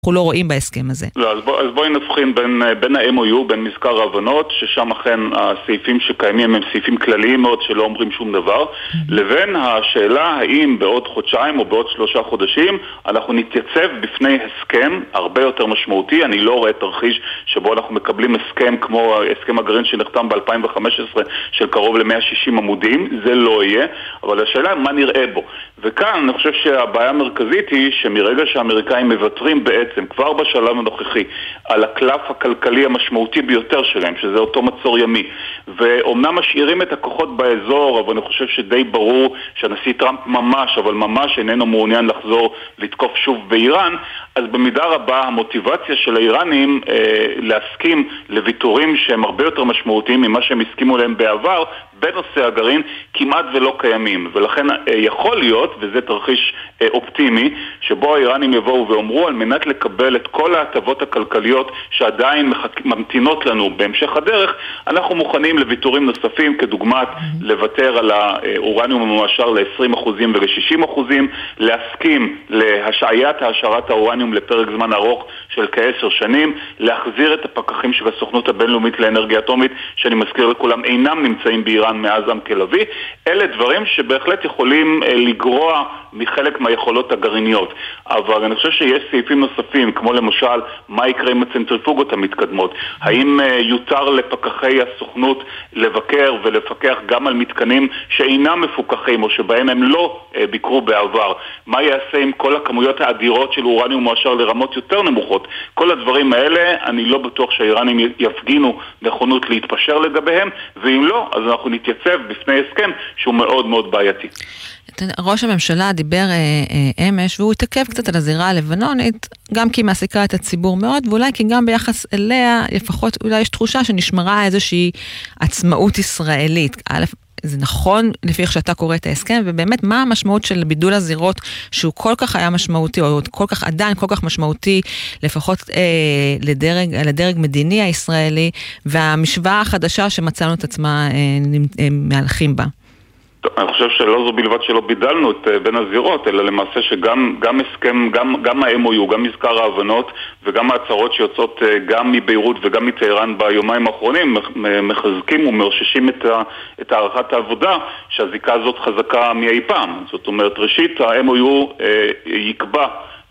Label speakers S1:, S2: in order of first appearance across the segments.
S1: אנחנו לא רואים בהסכם הזה.
S2: לא, אז בואי נבחין בין ה-MOU, בין מזכר ההבנות, ששם אכן הסעיפים שקיימים הם סעיפים כלליים מאוד שלא אומרים שום דבר, לבין השאלה האם בעוד חודשיים או בעוד 3 חודשים אנחנו נתייצב בפני הסכם הרבה יותר משמעותי. אני לא רואה תרחיש שבו אנחנו מקבלים הסכם כמו הסכם הגרעין שנחתם ב-2015 של קרוב ל-160 עמודים, זה לא יהיה, אבל השאלה מה נראה בו. וכאן אני חושב שהבעיה המרכזית היא שמרגע שהאמריקאים מבטרים בעצם כבר בשלב הנוכחי על הקלף הכלכלי המשמעותי ביותר שלהם, שזה אותו מצור ימי, ואומנם משאירים את הכוחות באזור, אבל אני חושב שדי ברור שהנשיא טראמפ ממש איננו מעוניין לחזור לתקוף שוב באיראן, אז במידה רבה המוטיבציה של האיראנים להסכים לוויתורים שהם הרבה יותר משמעותיים ממה שהם הסכימו להם בעבר בנושא הגרעין כמעט ולא קיימים, ולכן יכול להיות, וזה תרחיש אופטימי, שבו האיראנים יבואו ואומרו על מנת לקבל את כל ההטבות הכלכליות שעדיין ממתינות לנו בהמשך הדרך, אנחנו מוכנים לוויתורים נוספים, כדוגמת לוותר על האורניום המועשר ל-20% ול-60%, להסכים להשעיית העשרת האורניום לפרק זמן ארוך של כ10 שנים, להחזיר את הפקחים של הסוכנות הבינלאומית לאנרגיה אטומית, שאני מזכיר לכולם אינם נמצאים באיראן מאז עם-כלבי. אלה דברים שבהחלט יכולים לגרוע מחלק מהיכולות הגרעיניות, אבל אני חושב שיש סעיפים נוספים, כמו למשל מה יקרה עם הצנטריפוגות המתקדמות, האם יותר לפקחי הסוכנות לבקר ולפקח גם על מתקנים שאינם מפוקחים או שבהם הם לא ביקרו בעבר, מה יעשה עם כל הכמויות האדירות של אורניום מועשר לרמות יותר נמוכות. כל הדברים האלה אני לא בטוח שהאיראנים יפגינו נכונות להתפשר לגביהם, ואם לא, אז אנחנו נתייצב בפני הסכם שהוא מאוד מאוד בעייתי.
S1: ראש הממשלה דיבר אמש, והוא התעכב קצת על הזירה הלבנונית, גם כי היא מעסיקה את הציבור מאוד, ואולי כי גם ביחס אליה, לפחות אולי יש תחושה שנשמרה איזושהי עצמאות ישראלית. זה נכון לפי איך שאתה קורא את ההסכם, ובאמת מה המשמעות של בידול הזירות שהוא כל כך היה משמעותי, או עדיין כל כך משמעותי, לפחות לדרג מדיני הישראלי, והמשוואה החדשה שמצאנו את עצמה מהלכים בה.
S2: אני חושב שלא זו בלבד שלא בידלנו את בין הזירות, אלא למעשה שגם הסכם, גם ה-MOU, גם מזכר ההבנות וגם ההצהרות שיוצאות גם מביירות וגם מטהרן ביומיים האחרונים מחזקים ומרששים את הערכת העבודה שהזיקה הזאת חזקה מאי פעם. זאת אומרת, ראשית ה-MOU יקבע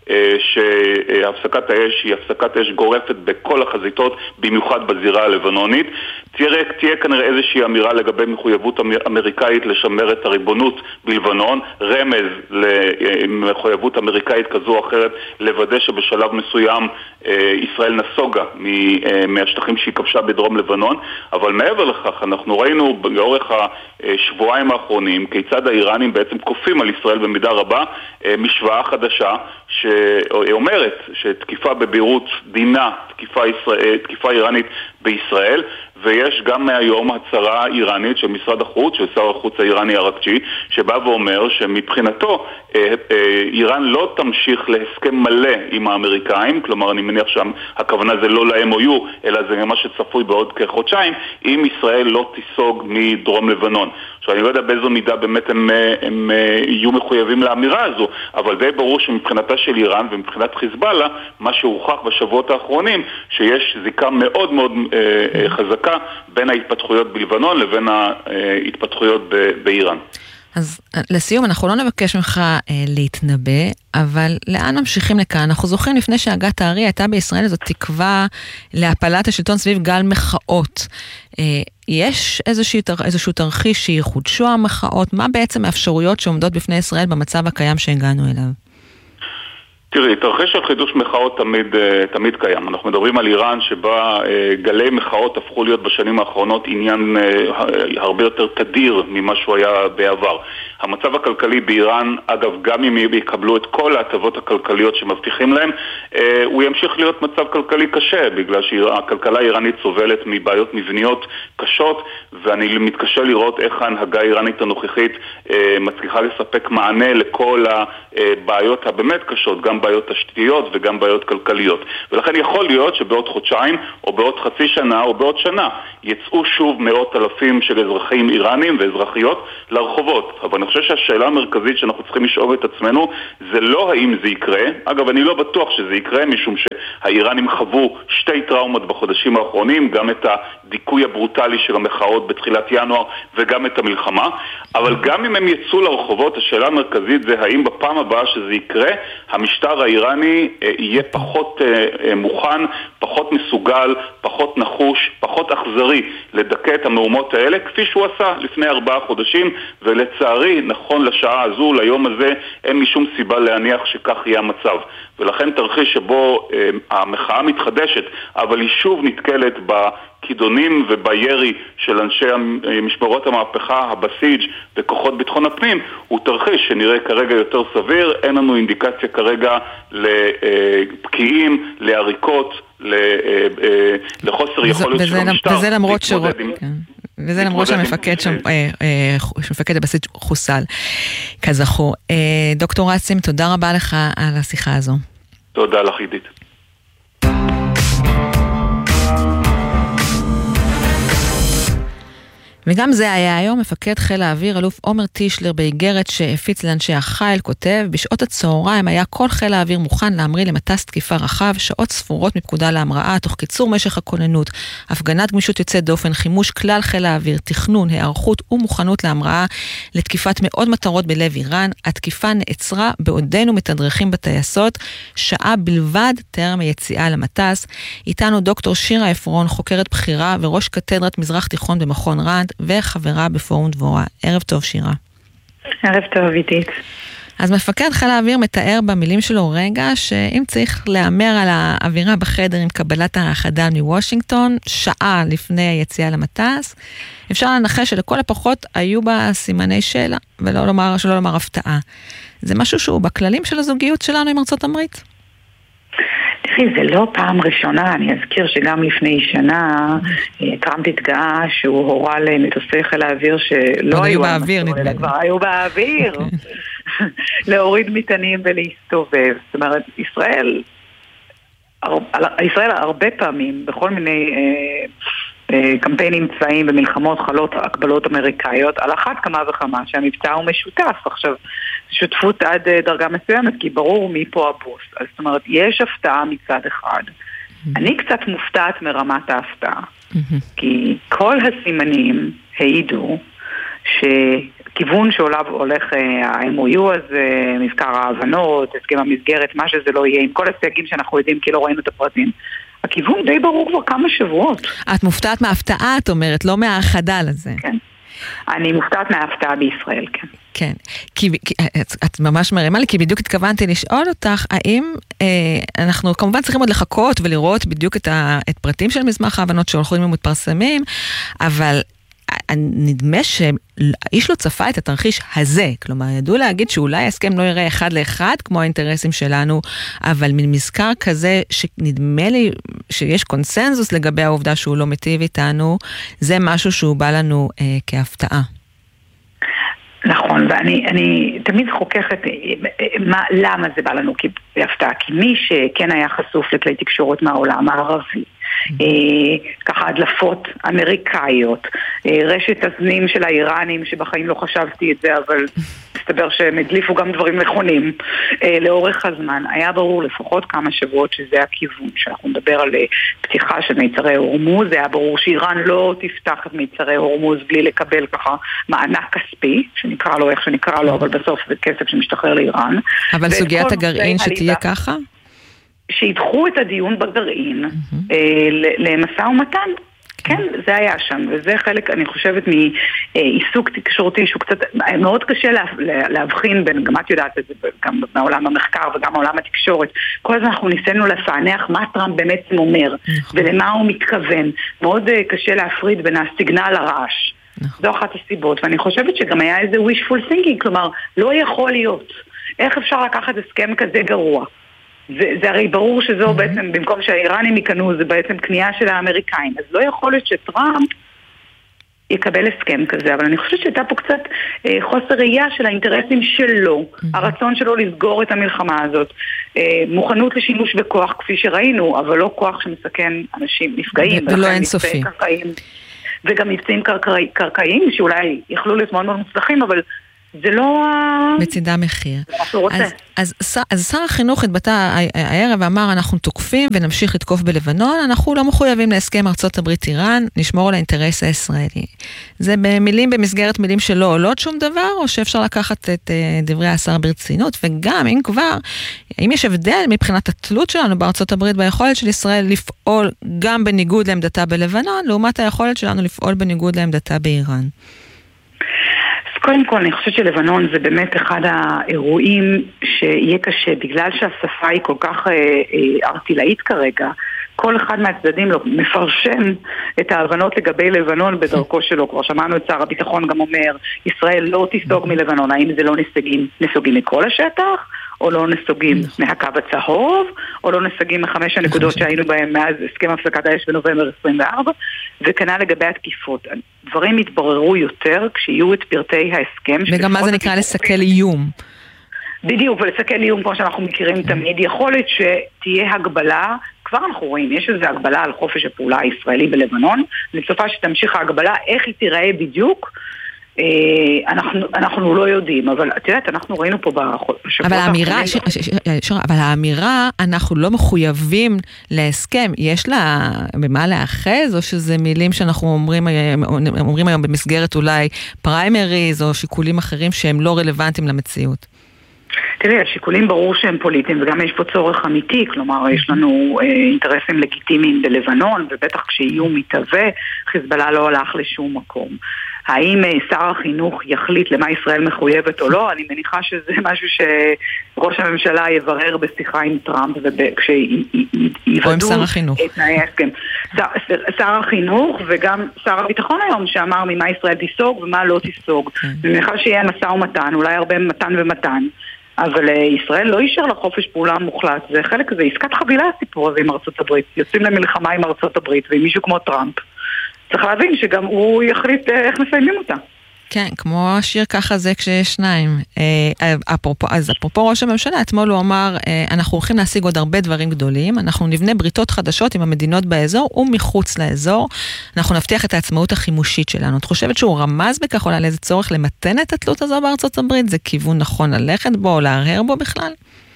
S2: שהפסקת האש היא הפסקת אש גורפת בכל החזיתות, במיוחד בזירה הלבנונית. תהיה כנראה איזושהי אמירה לגבי מחויבות אמריקאית לשמר את הריבונות בלבנון, רמז למחויבות אמריקאית כזו או אחרת לוודא שבשלב מסוים ישראל נסוגה מהשטחים שהיא כבשה בדרום לבנון. אבל מעבר לכך אנחנו ראינו לאורך השבועיים האחרונים כיצד האיראנים בעצם כופים על ישראל במידה רבה משוואה חדשה שאומרת שתקיפה בביירות דינה תקיפה איראנית בישראל, ויש גם מהיום הצהרה איראנית של משרד החוץ, של שר החוץ האיראני הרג'י, שבא ואומר שמבחינתו איראן לא תמשיך להסכם מלא עם האמריקאים, כלומר אני מניח שהכוונה זה לא ל-MOU, אלא זה מה שצפוי בעוד כחודשיים, אם ישראל לא תיסוג מדרום לבנון. עכשיו אני לא יודע באיזו מידה באמת הם יהיו מחויבים לאמירה הזו, אבל די ברור שמבחינתה של איראן ומבחינת חיזבאללה, מה שהוכח בשבועות האחרונים, שיש זיקה מאוד מאוד חזקה בין ההתפתחויות בלבנון לבין ההתפתחויות באיראן.
S1: אז לסיום, אנחנו לא נבקש ממך להתנבא, אבל לאן ממשיכים לכאן? אנחנו זוכרים לפני שהגת הארי הייתה בישראל, זאת תקווה להפלת השלטון סביב גל מחאות. יש איזשהו תרחיש שיחודשו המחאות? מה בעצם האפשרויות שעומדות בפני ישראל במצב הקיים שהגענו אליו?
S2: תראי, תרחיש של חידוש מחאות תמיד קיים. אנחנו מדברים על איראן שבה גלי מחאות הפכו להיות בשנים האחרונות עניין הרבה יותר תדיר ממה שהוא היה בעבר. המצב הכלכלי באיראן, אגב, גם אם יקבלו את כל ההטבות הכלכליות שמבטיחים להם, הוא ימשיך להיות מצב כלכלי קשה, בגלל שהכלכלה האיראנית סובלת מבעיות מבניות קשות, ואני מתקשה לראות איך ההנהגה האיראנית הנוכחית מצליחה לספק מענה לכל הבעיות הבאמת קשות, גם בעיות תשתיות וגם בעיות כלכליות. ולכן יכול להיות שבעוד חודשיים או בעוד חצי שנה או בעוד שנה יצאו שוב מאות אלפים של אזרחים איראנים ואזרחיות לרחובות. אבל אני חושב שהשאלה המרכזית שאנחנו צריכים לשאול את עצמנו זה לא האם זה יקרה. אגב, אני לא בטוח שזה יקרה, משום שהאיראנים חוו שתי טראומות בחודשים האחרונים, גם את הדיכוי הברוטלי של המחאות בתחילת ינואר וגם את המלחמה. אבל גם אם הם יצאו לרחובות, השאלה המרכזית זה האם בפעם הבאה שזה יקרה, המשטר האיראני יהיה פחות מוכן, פחות מסוגל, פחות נחוש, פחות אכזרי לדכא את המהומות האלה, כפי שהוא עשה לפני 4 חודשים, ולצערי, נכון לשעה הזו, ליום הזה, אין לי שום סיבה להניח שכך יהיה המצב. ולכן תרחיש שבו המחאה מתחדשת, אבל היא שוב נתקלת בכידונים ובירי של אנשי משמרות המהפכה, הבסיג' וכוחות ביטחון הפנים, הוא תרחיש שנראה כרגע יותר סביר. אין לנו אינדיקציה כרגע לפקיעים, לעריקות, לחוסר יכולת של המשטר.
S1: וזה למרות וזה למרות שמפקד הבסיס חוסל, כזכור. דוקטור רסים, תודה רבה לך על השיחה הזו.
S2: תודה לך, עידית.
S1: וגם זה היה היום. מפקד חיל האוויר אלוף עומר טישלר באיגרת שהפיץ לאנשי החיל כותב: בשעות הצהריים היה כל חיל האוויר מוכן להמריא למטס תקיפה רחב, שעות ספורות מפקודה להמראה, תוך קיצור משך הכוננות, הפגנת גמישות יוצאת דופן, חימוש כלל חיל האוויר, תכנון, הערכות ומוכנות להמראה לתקיפת מאוד מטרות בלב איראן. התקיפה נעצרה בעודנו מתדרכים בטייסות, שעה בלבד טרם היציאה למטס. איתנו דוקטור שירה אפרון, חוקרת בחירה וראש קתדרת מזרח תיכון במכון רנד וחברה בפורום דבורה. ערב טוב, שירה.
S3: ערב טוב, עידית.
S1: אז מפקד חיל האוויר מתאר במילים שלו רגע שאם צריך לאמר על האווירה בחדר עם קבלת החדל מוושינגטון, שעה לפני היציאה למטס, אפשר לנחש שלכל הפחות היו בה סימני שאלה, שלא לומר הפתעה. זה משהו שהוא בכללים של הזוגיות שלנו עם ארצות הברית?
S3: תראי, זה לא פעם ראשונה. אני אזכיר שגם לפני שנה טראמפ התגאה שהוא הורה למטוסי חיל האוויר שלא היו באוויר, כבר היו באוויר, להוריד מטענים ולהסתובב. זאת אומרת, ישראל הרבה פעמים בכל מיני קמפיינים צבאיים ומלחמות חלות הקבלות אמריקאיות, על אחת כמה וכמה שהמבצע הוא משותף. עכשיו, שותפות עד דרגה מסוימת, כי ברור מי פה הבוס. אז זאת אומרת, יש הפתעה מצד אחד. אני קצת מופתעת מרמת ההפתעה, כי כל הסימנים העידו שכיוון שעליו הולך ה-MOU הזה, מזכר ההבנות, הסכם המסגרת, מה שזה לא יהיה, עם כל הסייגים שאנחנו יודעים כי לא ראינו את הפרטים, הכיוון די ברור כבר כמה שבועות.
S1: את מופתעת מההפתעה, את אומרת, לא מהחדל הזה.
S3: כן. אני מופתעת מההפתעה בישראל, כן.
S1: כן, כי את ממש מרימה לי, כי בדיוק התכוונתי לשאול אותך, האם אנחנו כמובן צריכים עוד לחכות ולראות בדיוק את פרטים של מסמך ההבנות שהולכים ומתפרסמים, אבל נדמה שאיש לא צפה את התרחיש הזה, כלומר ידעו להגיד שאולי ההסכם לא יראה אחד לאחד כמו האינטרסים שלנו, אבל מזכר כזה שנדמה לי שיש קונסנזוס לגבי העובדה שהוא לא מטיב איתנו, זה משהו שהוא בא לנו כהפתעה.
S3: נכון, ואני תמיד חוככת למה זה בא לנו כהפתעה, כי מי שכן היה חשוף לכלי תקשורת מהעולם הערבי, ככה הדלפות אמריקאיות, רשת הזנים של האיראנים שבחיים לא חשבתי את זה, אבל מסתבר שהם הדליפו גם דברים נכונים לאורך הזמן. היה ברור לפחות כמה שבועות שזה הכיוון, שאנחנו נדבר על פתיחה של מיצרי הורמוז. זה היה ברור שאיראן לא תפתח את מיצרי הורמוז בלי לקבל ככה מענק כספי, שנקרא לו איך שנקרא לו, אבל בסוף זה כסף שמשתחרר לאיראן.
S1: אבל סוגיית הגרעין שתהיה ככה?
S3: שידחו את הדיון בגרעין למשא ומתן. כן, זה היה שם, וזה חלק, אני חושבת, מעיסוק תקשורתי שהוא קצת, מאוד קשה להבחין בין, גם את יודעת את זה, גם מעולם המחקר וגם מעולם התקשורת. כל הזמן אנחנו ניסינו לפענח מה טראמפ באמת אומר, ולמה הוא מתכוון. מאוד קשה להפריד בין הסיגנל לרעש. זו אחת הסיבות, ואני חושבת שגם היה איזה wishful thinking, כלומר, לא יכול להיות. איך אפשר לקחת הסכם כזה גרוע? זה הרי ברור שזו בעצם, במקום שהאיראנים יקנו, זה בעצם קנייה של האמריקאים. אז לא יכול להיות שטראמפ יקבל הסכם כזה, אבל אני חושבת שהייתה פה קצת חוסר ראייה של האינטרסים שלו, הרצון שלו לסגור את המלחמה הזאת, מוכנות לשימוש בכוח כפי שראינו, אבל לא כוח שמסכן אנשים נפגעים.
S1: ולא אינסופי.
S3: וגם מבצעים קרקעיים, שאולי יכלו להיות מאוד מאוד מוצלחים, אבל זה לא...
S1: בצדה מחיר. אז שר החינוך התבטא הערב ואמר, אנחנו תוקפים ונמשיך לתקוף בלבנון, אנחנו לא מחויבים להסכם ארצות הברית איראן, נשמור על האינטרס הישראלי. זה במילים, במסגרת מילים שלא עולות שום דבר, או שאפשר לקחת את דברי השר ברצינות, וגם אם כבר, אם יש הבדל מבחינת התלות שלנו בארצות הברית, ביכולת של ישראל לפעול גם בניגוד לעמדתה בלבנון, לעומת היכולת שלנו לפעול בניגוד לעמדתה באיראן.
S3: קודם כל, אני חושבת שלבנון זה באמת אחד האירועים שיהיה קשה, בגלל שהשפה היא כל כך ארטילאית כרגע, כל אחד מהצדדים מפרשם את ההבנות לגבי לבנון בדרכו שלו. כבר שמענו את שר הביטחון גם אומר, ישראל לא תסתוג מלבנון, האם זה לא נסוגים מכל השטח? או לא נסוגים מהקו הצהוב, או לא נסוגים מחמש הנקודות שהיינו בהם מאז הסכם הפסקת האש בנובמבר 24, וכנ"ל לגבי התקיפות. דברים יתבררו יותר כשיהיו את פרטי ההסכם.
S1: וגם מה זה נקרא לסכל איום?
S3: בדיוק, ולסכל איום כמו שאנחנו מכירים תמיד. יכולת שתהיה הגבלה, כבר אנחנו רואים, יש איזו הגבלה על חופש הפעולה הישראלי בלבנון, לצופה שתמשיך ההגבלה, איך היא תיראה בדיוק, אנחנו לא יודעים, אבל את יודעת, אנחנו ראינו פה בשבועות
S1: אבל האמירה, אנחנו לא מחויבים להסכם, יש לה במה לאחז, או שזה מילים שאנחנו אומרים היום במסגרת אולי פריימריז, או שיקולים אחרים שהם לא רלוונטיים למציאות?
S3: תראי, השיקולים ברור שהם פוליטיים, וגם יש פה צורך אמיתי, כלומר, יש לנו אינטרסים לגיטימיים בלבנון, ובטח כשאיום מתהווה, חיזבאללה לא הלך לשום מקום. האם שר החינוך יחליט למה ישראל מחויבת או לא? אני מניחה שזה משהו שראש הממשלה יברר בשיחה עם טראמפ, וכשיוודאו את תנאי ההסכם. שר החינוך וגם שר הביטחון היום שאמר ממה ישראל תיסוג ומה לא תיסוג. אני מניחה שיהיה משא ומתן, אולי הרבה מתן ומתן. אבל ישראל לא יישר לחופש פעולה מוחלט, זה חלק כזה, עסקת חבילה הסיפור הזה עם ארצות הברית, יוצאים למלחמה עם ארצות הברית ועם מישהו כמו טראמפ, צריך להבין שגם הוא יחליט איך מסיימים אותה.
S1: כן, כמו השיר ככה זה כשיש שניים. אז אפרופו ראש הממשלה, אתמול הוא אמר, אנחנו הולכים להשיג עוד הרבה דברים גדולים, אנחנו נבנה בריתות חדשות עם המדינות באזור ומחוץ לאזור, אנחנו נבטיח את העצמאות החימושית שלנו. את חושבת שהוא רמז בכך אולי לאיזה צורך למתן את התלות הזו בארצות הברית? זה כיוון נכון ללכת בו או להרהר בו בכלל?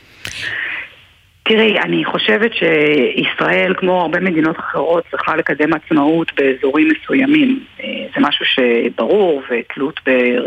S3: תראי, אני חושבת שישראל, כמו הרבה מדינות אחרות, צריכה לקדם עצמאות באזורים מסוימים. זה משהו שברור, ותלות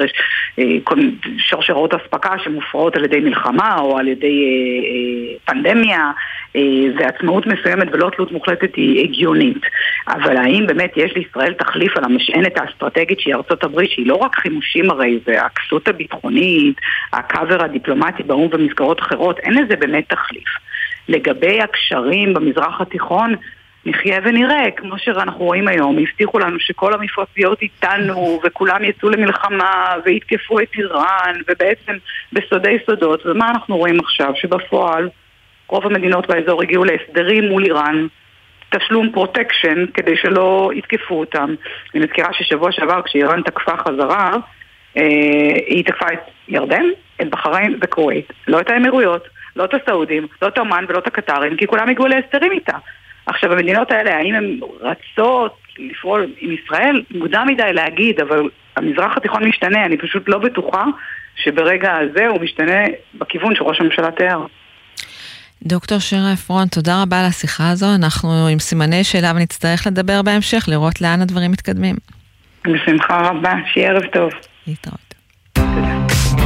S3: בשרשרות אספקה שמופרעות על ידי מלחמה או על ידי פנדמיה, ועצמאות מסוימת ולא תלות מוחלטת היא הגיונית. אבל האם באמת יש לישראל תחליף על המשענת האסטרטגית שהיא ארצות הברית, שהיא לא רק חימושים הרי, זה הכסות הביטחונית, הקאבר הדיפלומטי באום ומסגרות אחרות, אין לזה באמת תחליף. לגבי הקשרים במזרח התיכון, נחיה ונראה, כמו שאנחנו רואים היום, הבטיחו לנו שכל המפרציות איתנו, וכולם יצאו למלחמה, והתקפו את איראן, ובעצם בסודי סודות, ומה אנחנו רואים עכשיו? שבפועל, רוב המדינות באזור הגיעו להסדרים מול איראן, תשלום פרוטקשן, כדי שלא יתקפו אותם. אני מזכירה ששבוע שעבר, כשאיראן תקפה חזרה, היא תקפה את ירדן, את בחריין וכווית, לא את האמירויות, לא את הסעודים, לא את אומן ולא את הקטרים, כי כולם הגיעו להסתרים איתה. עכשיו, המדינות האלה, האם הן רצות לפעול עם ישראל? מוקדם מדי להגיד, אבל המזרח התיכון משתנה, אני פשוט לא בטוחה שברגע הזה הוא משתנה בכיוון שראש הממשלה תיאר.
S1: דוקטור שירה עפרון, תודה רבה על השיחה הזו. אנחנו עם סימני שאלה ונצטרך לדבר בהמשך, לראות לאן הדברים מתקדמים.
S3: בשמחה רבה, שיהיה ערב טוב.
S1: להתראות.
S3: תודה.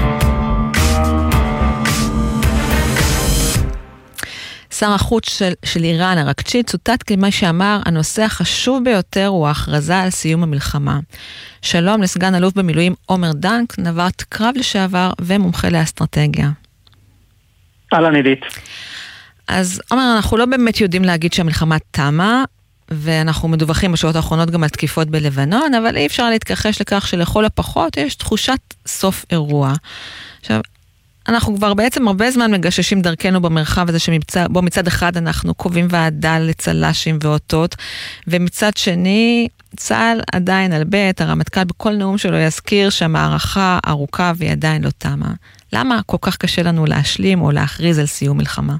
S1: שר החוץ של איראן, אראקצ'י, צוטט כמה שאמר, הנושא החשוב ביותר הוא ההכרזה על סיום המלחמה. שלום לסגן אלוף במילואים עומר דנק, נווט קרב לשעבר ומומחה לאסטרטגיה.
S4: אהלן עידית.
S1: אז עומר, אנחנו לא באמת יודעים להגיד שהמלחמה תמה, ואנחנו מדווחים בשעות האחרונות גם על תקיפות בלבנון, אבל אי אפשר להתכחש לכך שלכל הפחות יש תחושת סוף אירוע. עכשיו, אנחנו כבר בעצם הרבה זמן מגששים דרכנו במרחב הזה שבו מצד אחד אנחנו קובעים ועדה לצלשים ואותות, ומצד שני צה"ל עדיין על בית, הרמטכ"ל בכל נאום שלו יזכיר שהמערכה ארוכה והיא עדיין לא תמה. למה כל כך קשה לנו להשלים או להכריז על סיום מלחמה?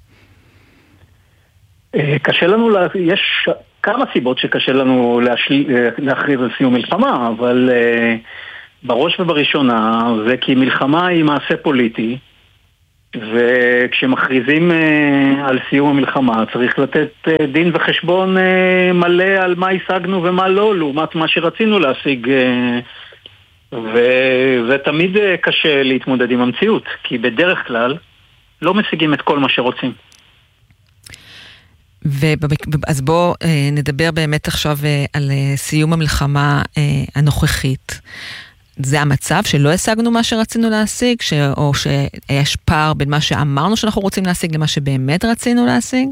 S4: קשה לנו, יש כמה סיבות שקשה לנו להכריז על סיום מלחמה, אבל בראש ובראשונה זה כי מלחמה היא מעשה פוליטי, וכשמכריזים על סיום המלחמה צריך לתת דין וחשבון מלא על מה השגנו ומה לא, לעומת מה שרצינו להשיג, וזה תמיד קשה להתמודד עם המציאות, כי בדרך כלל לא משיגים את כל מה שרוצים.
S1: אז בואו נדבר באמת עכשיו על סיום המלחמה הנוכחית. זה המצב שלא השגנו מה שרצינו להשיג, או שיש פער בין מה שאמרנו שאנחנו רוצים להשיג למה שבאמת רצינו להשיג?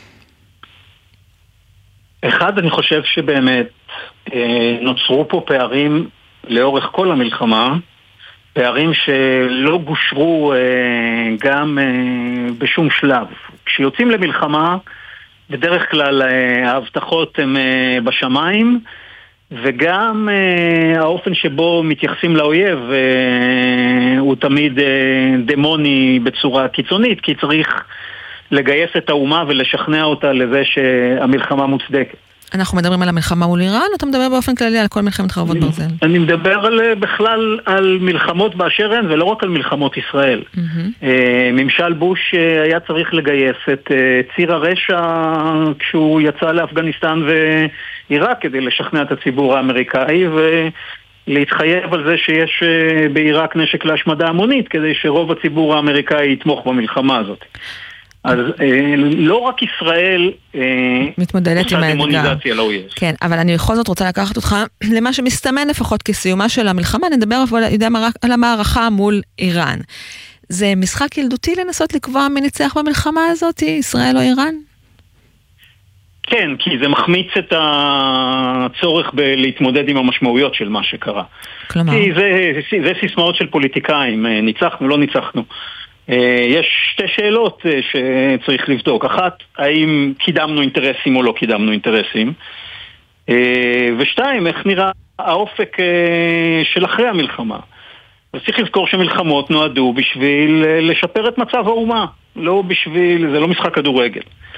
S4: אחד, אני חושב שבאמת נוצרו פה פערים לאורך כל המלחמה, פערים שלא גושרו גם בשום שלב. כשיוצאים למלחמה, בדרך כלל ההבטחות הן בשמיים, וגם האופן שבו מתייחסים לאויב הוא תמיד דמוני בצורה קיצונית, כי צריך לגייס את האומה ולשכנע אותה לזה שהמלחמה מוצדקת.
S1: אנחנו מדברים על המלחמה מול איראן, או אתה מדבר באופן כללי על כל מלחמת חרבות ברזל?
S4: אני מדבר בכלל על מלחמות באשר הן, ולא רק על מלחמות ישראל. ממשל בוש היה צריך לגייס את ציר הרשע כשהוא יצא לאפגניסטן ועיראק כדי לשכנע את הציבור האמריקאי ולהתחייב על זה שיש בעיראק נשק להשמדה המונית כדי שרוב הציבור האמריקאי יתמוך במלחמה הזאת. אז לא רק ישראל
S1: מתמודדת עם האתגר. כן, אבל אני בכל זאת רוצה לקחת אותך למה שמסתמן לפחות כסיומה של המלחמה, נדבר על המערכה מול איראן. זה משחק ילדותי לנסות לקבוע מי ניצח במלחמה הזאת, ישראל או איראן?
S4: כן, כי זה מחמיץ את הצורך להתמודד עם המשמעויות של מה שקרה.
S1: כלומר?
S4: כי זה סיסמאות של פוליטיקאים, ניצחנו, לא ניצחנו. יש שתי שאלות שצריך לבדוק. אחת, האם קידמנו אינטרסים או לא קידמנו אינטרסים? ושתיים, איך נראה האופק של אחרי המלחמה? וצריך לזכור שמלחמות נועדו בשביל לשפר את מצב האומה, לא בשביל, זה לא משחק כדורגל.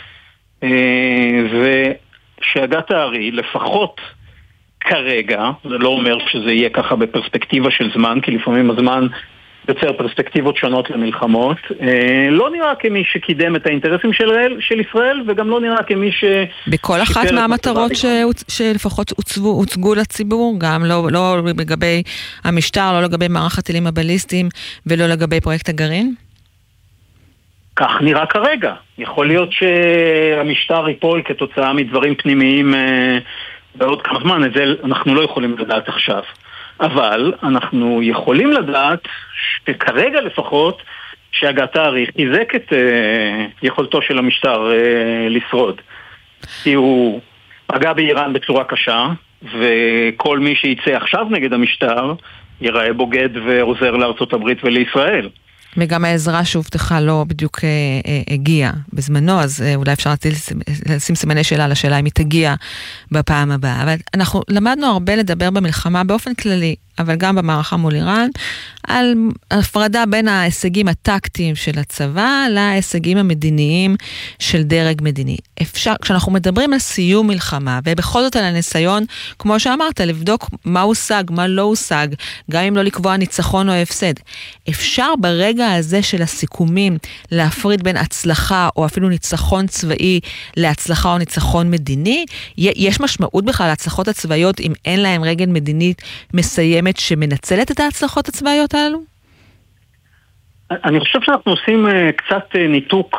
S4: ושהגעת הארי, לפחות כרגע, זה לא אומר שזה יהיה ככה בפרספקטיבה של זמן, כי לפעמים הזמן יוצר פרספקטיבות שונות למלחמות, לא נראה כמי שקידם את האינטרסים של ישראל, וגם לא נראה כמי
S1: בכל אחת מהמטרות שלפחות הוצגו לציבור, גם לא לגבי המשטר, לא לגבי מערך הטילים הבליסטיים, ולא לגבי פרויקט הגרעין?
S4: כך נראה כרגע. יכול להיות שהמשטר ייפול כתוצאה מדברים פנימיים בעוד כמה זמן, את זה אנחנו לא יכולים לדעת עכשיו. אבל אנחנו יכולים לדעת שכרגע לפחות שהגעת הארי חיזק את יכולתו של המשטר לשרוד. כי הוא פגע באיראן בצורה קשה, וכל מי שיצא עכשיו נגד המשטר ייראה בוגד ועוזר לארצות הברית ולישראל.
S1: וגם העזרה שהובטחה לא בדיוק הגיעה בזמנו, אז אולי אפשר לשים סימני שאלה על השאלה אם היא תגיע בפעם הבאה. אבל אנחנו למדנו הרבה לדבר במלחמה באופן כללי, אבל גם במערכה מול איראן, על הפרדה בין ההישגים הטקטיים של הצבא להישגים המדיניים של דרג מדיני. כשאנחנו מדברים על סיום מלחמה, ובכל זאת על הניסיון, כמו שאמרת, לבדוק מה הושג, מה לא הושג, גם אם לא לקבוע ניצחון או הפסד. אפשר ברגע הזה של הסיכומים להפריד בין הצלחה או אפילו ניצחון צבאי להצלחה או ניצחון מדיני? יש משמעות בכלל להצלחות הצבאיות אם אין להם רגל מדינית מסיימת שמנצלת את ההצלחות הצבאיות האלו?
S4: אני חושב שאנחנו עושים קצת ניתוק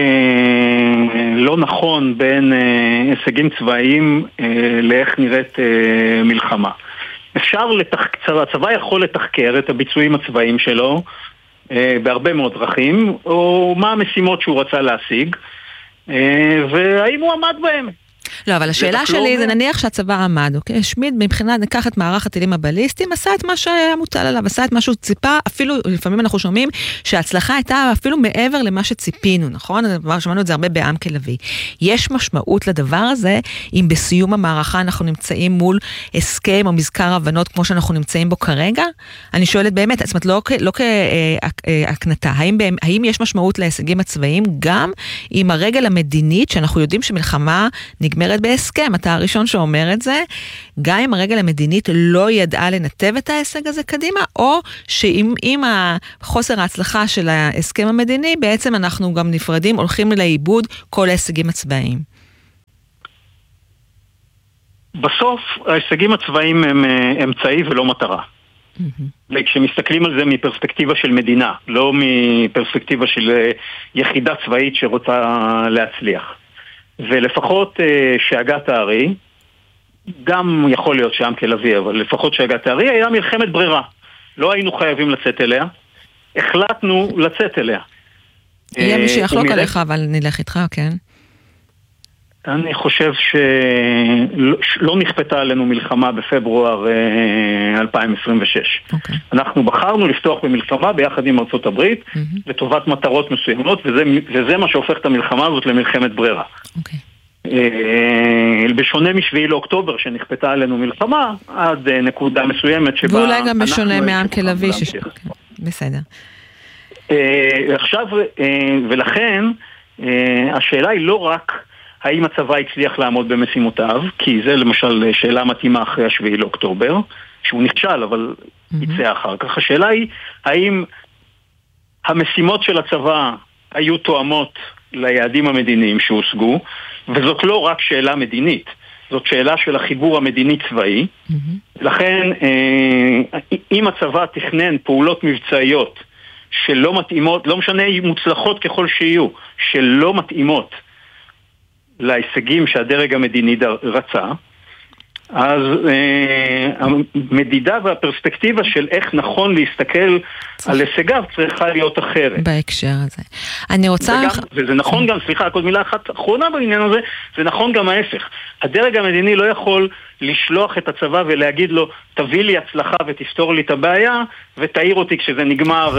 S4: לא נכון בין הישגים צבאיים לאיך נראית מלחמה. הצבא יכול לתחקר את הביצועים הצבאיים שלו בהרבה מאוד דרכים, או מה המשימות שהוא רצה להשיג, והאם הוא עמד בהם.
S1: לא, אבל השאלה שלי זה נניח שהצבא עמד, אוקיי? שמיד מבחינת ניקח את מערך הטילים הבליסטיים, עשה את מה שהיה מוטל עליו, עשה את מה שהוא ציפה, אפילו לפעמים אנחנו שומעים שההצלחה הייתה אפילו מעבר למה שציפינו, נכון? שמענו את זה הרבה בעם כלוי. יש משמעות לדבר הזה, אם בסיום המערכה אנחנו נמצאים מול הסכם או מזכר הבנות כמו שאנחנו נמצאים בו כרגע? אני שואלת באמת, זאת אומרת, לא כהקנתה, האם יש משמעות להישגים הצבאיים גם עם הרגל המדינית, שאנחנו יודעים שמלחמה נגמרת מוגדרת בהסכם. אתה הראשון שאומר את זה, גם אם הרגל המדינית לא ידעה לנתב את ההישג הזה קדימה, או שאם החוסר ההצלחה של ההסכם המדיני, בעצם אנחנו גם נפרדים, הולכים לאיבוד כל ההישגים הצבאיים.
S4: בסוף, ההישגים הצבאיים הם אמצעי ולא מטרה. כשמסתכלים על זה מפרספקטיבה של מדינה, לא מפרספקטיבה של יחידה צבאית שרוצה להצליח. ולפחות שהגת הארי, גם יכול להיות שם כלבי, אבל לפחות שהגת הארי היה מלחמת ברירה. לא היינו חייבים לצאת אליה, החלטנו לצאת אליה.
S1: יהיה מי שיחלוק עליך, אבל נלך איתך, כן?
S4: אני חושב שלא נכפתה עלינו מלחמה בפברואר 2026. Okay. אנחנו בחרנו לפתוח במלחמה ביחד עם ארצות הברית, לטובת מטרות מסוימות, וזה מה שהופך את המלחמה הזאת למלחמת ברירה. Okay. בשונה משביעי לאוקטובר שנכפתה עלינו מלחמה, עד נקודה מסוימת שבה...
S1: ואולי גם בשונה מעם כלבי. בסדר.
S4: עכשיו, ולכן, השאלה היא לא רק... האם הצבא הצליח לעמוד במשימותיו, כי זה למשל שאלה מתאימה אחרי השביעי לאוקטובר, שהוא נכשל אבל יצא אחר כך. השאלה היא, האם המשימות של הצבא היו תואמות ליעדים המדיניים שהושגו, וזאת לא רק שאלה מדינית, זאת שאלה של החיבור המדיני-צבאי. לכן, אם הצבא תכנן פעולות מבצעיות שלא מתאימות, לא משנה מוצלחות ככל שיהיו, שלא מתאימות, להישגים שהדרג המדיני רצה, אז המדידה והפרספקטיבה של איך נכון להסתכל על הישגיו צריכה להיות אחרת.
S1: בהקשר הזה. אני רוצה...
S4: וזה נכון גם, סליחה, עוד מילה אחת אחרונה בעניין הזה, זה נכון גם ההפך. הדרג המדיני לא יכול לשלוח את הצבא ולהגיד לו, תביא לי הצלחה ותפתור לי את הבעיה, ותעיר אותי כשזה נגמר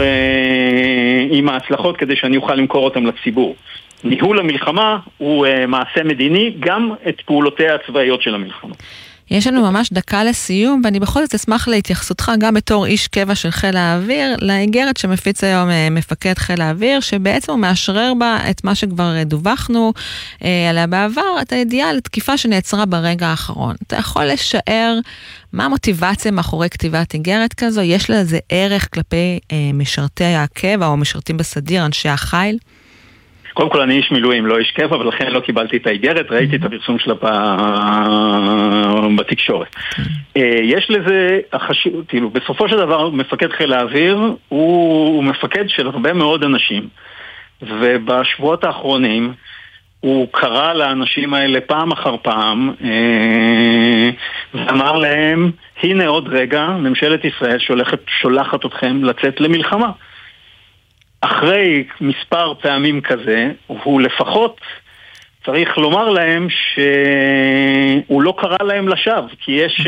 S4: עם ההצלחות כדי שאני אוכל למכור אותם לציבור. ניהול המלחמה הוא מעשה מדיני, גם את פעולותיה הצבאיות של המלחמה.
S1: יש לנו ממש דקה לסיום, ואני בכל זאת אשמח להתייחסותך גם בתור איש קבע של חיל האוויר, לאיגרת שמפיץ היום מפקד חיל האוויר, שבעצם הוא מאשרר בה את מה שכבר דווחנו עליה בעבר, את הידיעה לתקיפה שנעצרה ברגע האחרון. אתה יכול לשער מה המוטיבציה מאחורי כתיבת איגרת כזו? יש לזה ערך כלפי משרתי הקבע או משרתים בסדיר, אנשי החיל?
S4: קודם כל אני איש מילואים, לא איש קבע, ולכן לא קיבלתי את האיגרת, ראיתי את הפרסום שלה בתקשורת. יש לזה החשיבות, כאילו, בסופו של דבר מפקד חיל האוויר הוא מפקד של הרבה מאוד אנשים, ובשבועות האחרונים הוא קרא לאנשים האלה פעם אחר פעם, ואמר להם, הנה עוד רגע, ממשלת ישראל שולחת אתכם לצאת למלחמה. אחרי מספר פעמים כזה, הוא לפחות צריך לומר להם שהוא לא קרא להם לשווא, כי יש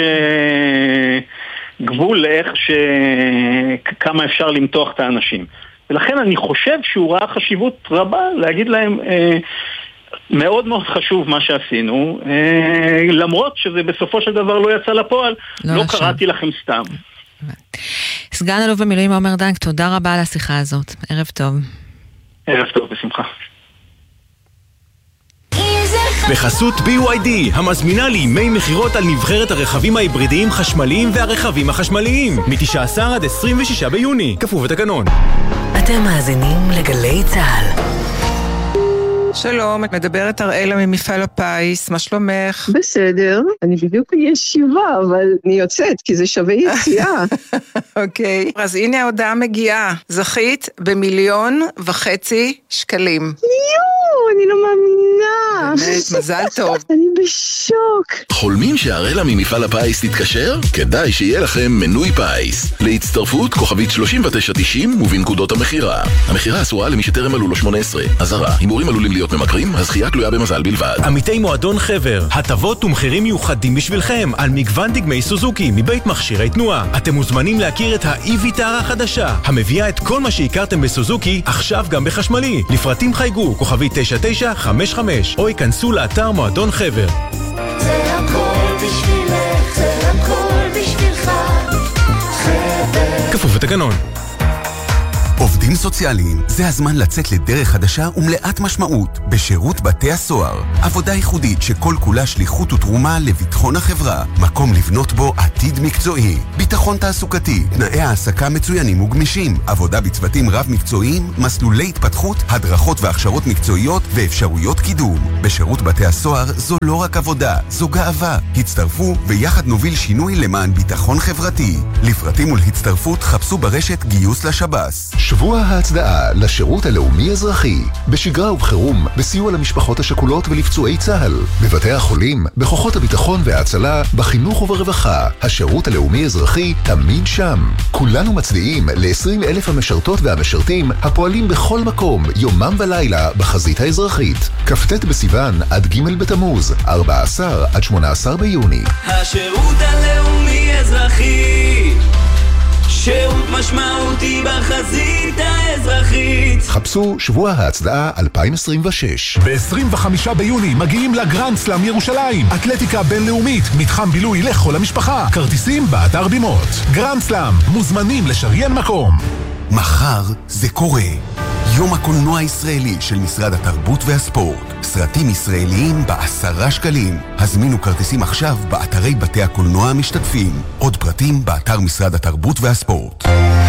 S4: גבול לאיך כמה אפשר למתוח את האנשים. ולכן אני חושב שהוא ראה חשיבות רבה להגיד להם, מאוד מאוד חשוב מה שעשינו, למרות שזה בסופו של דבר לא יצא לפועל, לא קראתי לכם סתם.
S1: סגן אלוף במילואים עומר דנק, תודה רבה על השיחה הזאת. ערב טוב.
S4: ערב טוב, בשמחה.
S5: בחסות BYD, המזמינה לימי מחירות על נבחרת הרכבים ההיברידיים חשמליים והרכבים החשמליים, מ-19 עד 26 ביוני, כפוף לתקנון.
S6: אתם מאזינים לגלי צהל.
S7: שלום, את מדברת אראלה ממפעל הפיס, מה שלומך?
S8: בסדר, אני בדיוק בישיבה, אבל אני יוצאת, כי זה שווה יציאה.
S7: אוקיי, אז הנה ההודעה מגיעה, זכית ב1.5 שקלים.
S8: אני לא מאמינה.
S7: באמת, מזל טוב.
S8: אני בשוק.
S5: חולמים שהראלה ממפעל הפיס תתקשר? כדאי שיהיה לכם מנוי פיס. להצטרפות כוכבית 3990 ובנקודות המחירה. המחירה אסורה למי שטרם מלאו לו 18. אזהרה, הימורים עלולים להיות ממכרים, הזכייה תלויה במזל בלבד. עמיתי מועדון חבר, הטבות ומחירים מיוחדים בשבילכם על מגוון דגמי סוזוקי מבית מכשירי תנועה. אתם מוזמנים להכיר את ה-e-Vitara החדשה, המביאה את כל מה שהכרתם בסוזוקי, עכשיו גם בחשמלי. לפרטים חייגו כוכבית 9955 או ייכנסו לאתר מועדון חבר.
S9: זה הכל בשבילך, זה הכל בשבילך, חבר.
S5: כפוף לתקנון.
S10: עובדים סוציאליים, זה הזמן לצאת לדרך חדשה ומלאת משמעות בשירות בתי הסוהר. עבודה ייחודית שכל כולה שליחות ותרומה לביטחון החברה. מקום לבנות בו עתיד מקצועי. ביטחון תעסוקתי, תנאי העסקה מצוינים וגמישים. עבודה בצוותים רב מקצועיים, מסלולי התפתחות, הדרכות והכשרות מקצועיות ואפשרויות קידום. בשירות בתי הסוהר זו לא רק עבודה, זו גאווה. הצטרפו ויחד נוביל שינוי למען ביטחון חברתי. לפרטים ולהצטרפות חפשו ברשת גיוס לשב"ס.
S11: שבוע ההצדעה לשירות הלאומי-אזרחי, בשגרה ובחירום, בסיוע למשפחות השכולות ולפצועי צה"ל, בבתי החולים, בכוחות הביטחון וההצלה, בחינוך וברווחה. השירות הלאומי-אזרחי תמיד שם. כולנו מצדיעים ל-20,000 המשרתות והמשרתים הפועלים בכל מקום, יומם ולילה, בחזית האזרחית. כ"ט בסיוון עד ג' בתמוז, 14 עד 18 ביוני.
S12: השירות הלאומי-אזרחי, שירות משמעותי בחזית האזרחית.
S11: חפשו שבוע ההצדעה 2026.
S13: ב-25 ביוני מגיעים לגרנד סלאם ירושלים, אתלטיקה בינלאומית, מתחם בילוי לכל המשפחה. כרטיסים באתר בימות. גרנד סלאם, מוזמנים לשריין מקום.
S10: מחר זה קורה. יום הקולנוע הישראלי של משרד התרבות והספורט. סרטים ישראליים ב10 שקלים. הזמינו כרטיסים עכשיו באתרי בתי הקולנוע המשתתפים. עוד פרטים באתר משרד התרבות והספורט.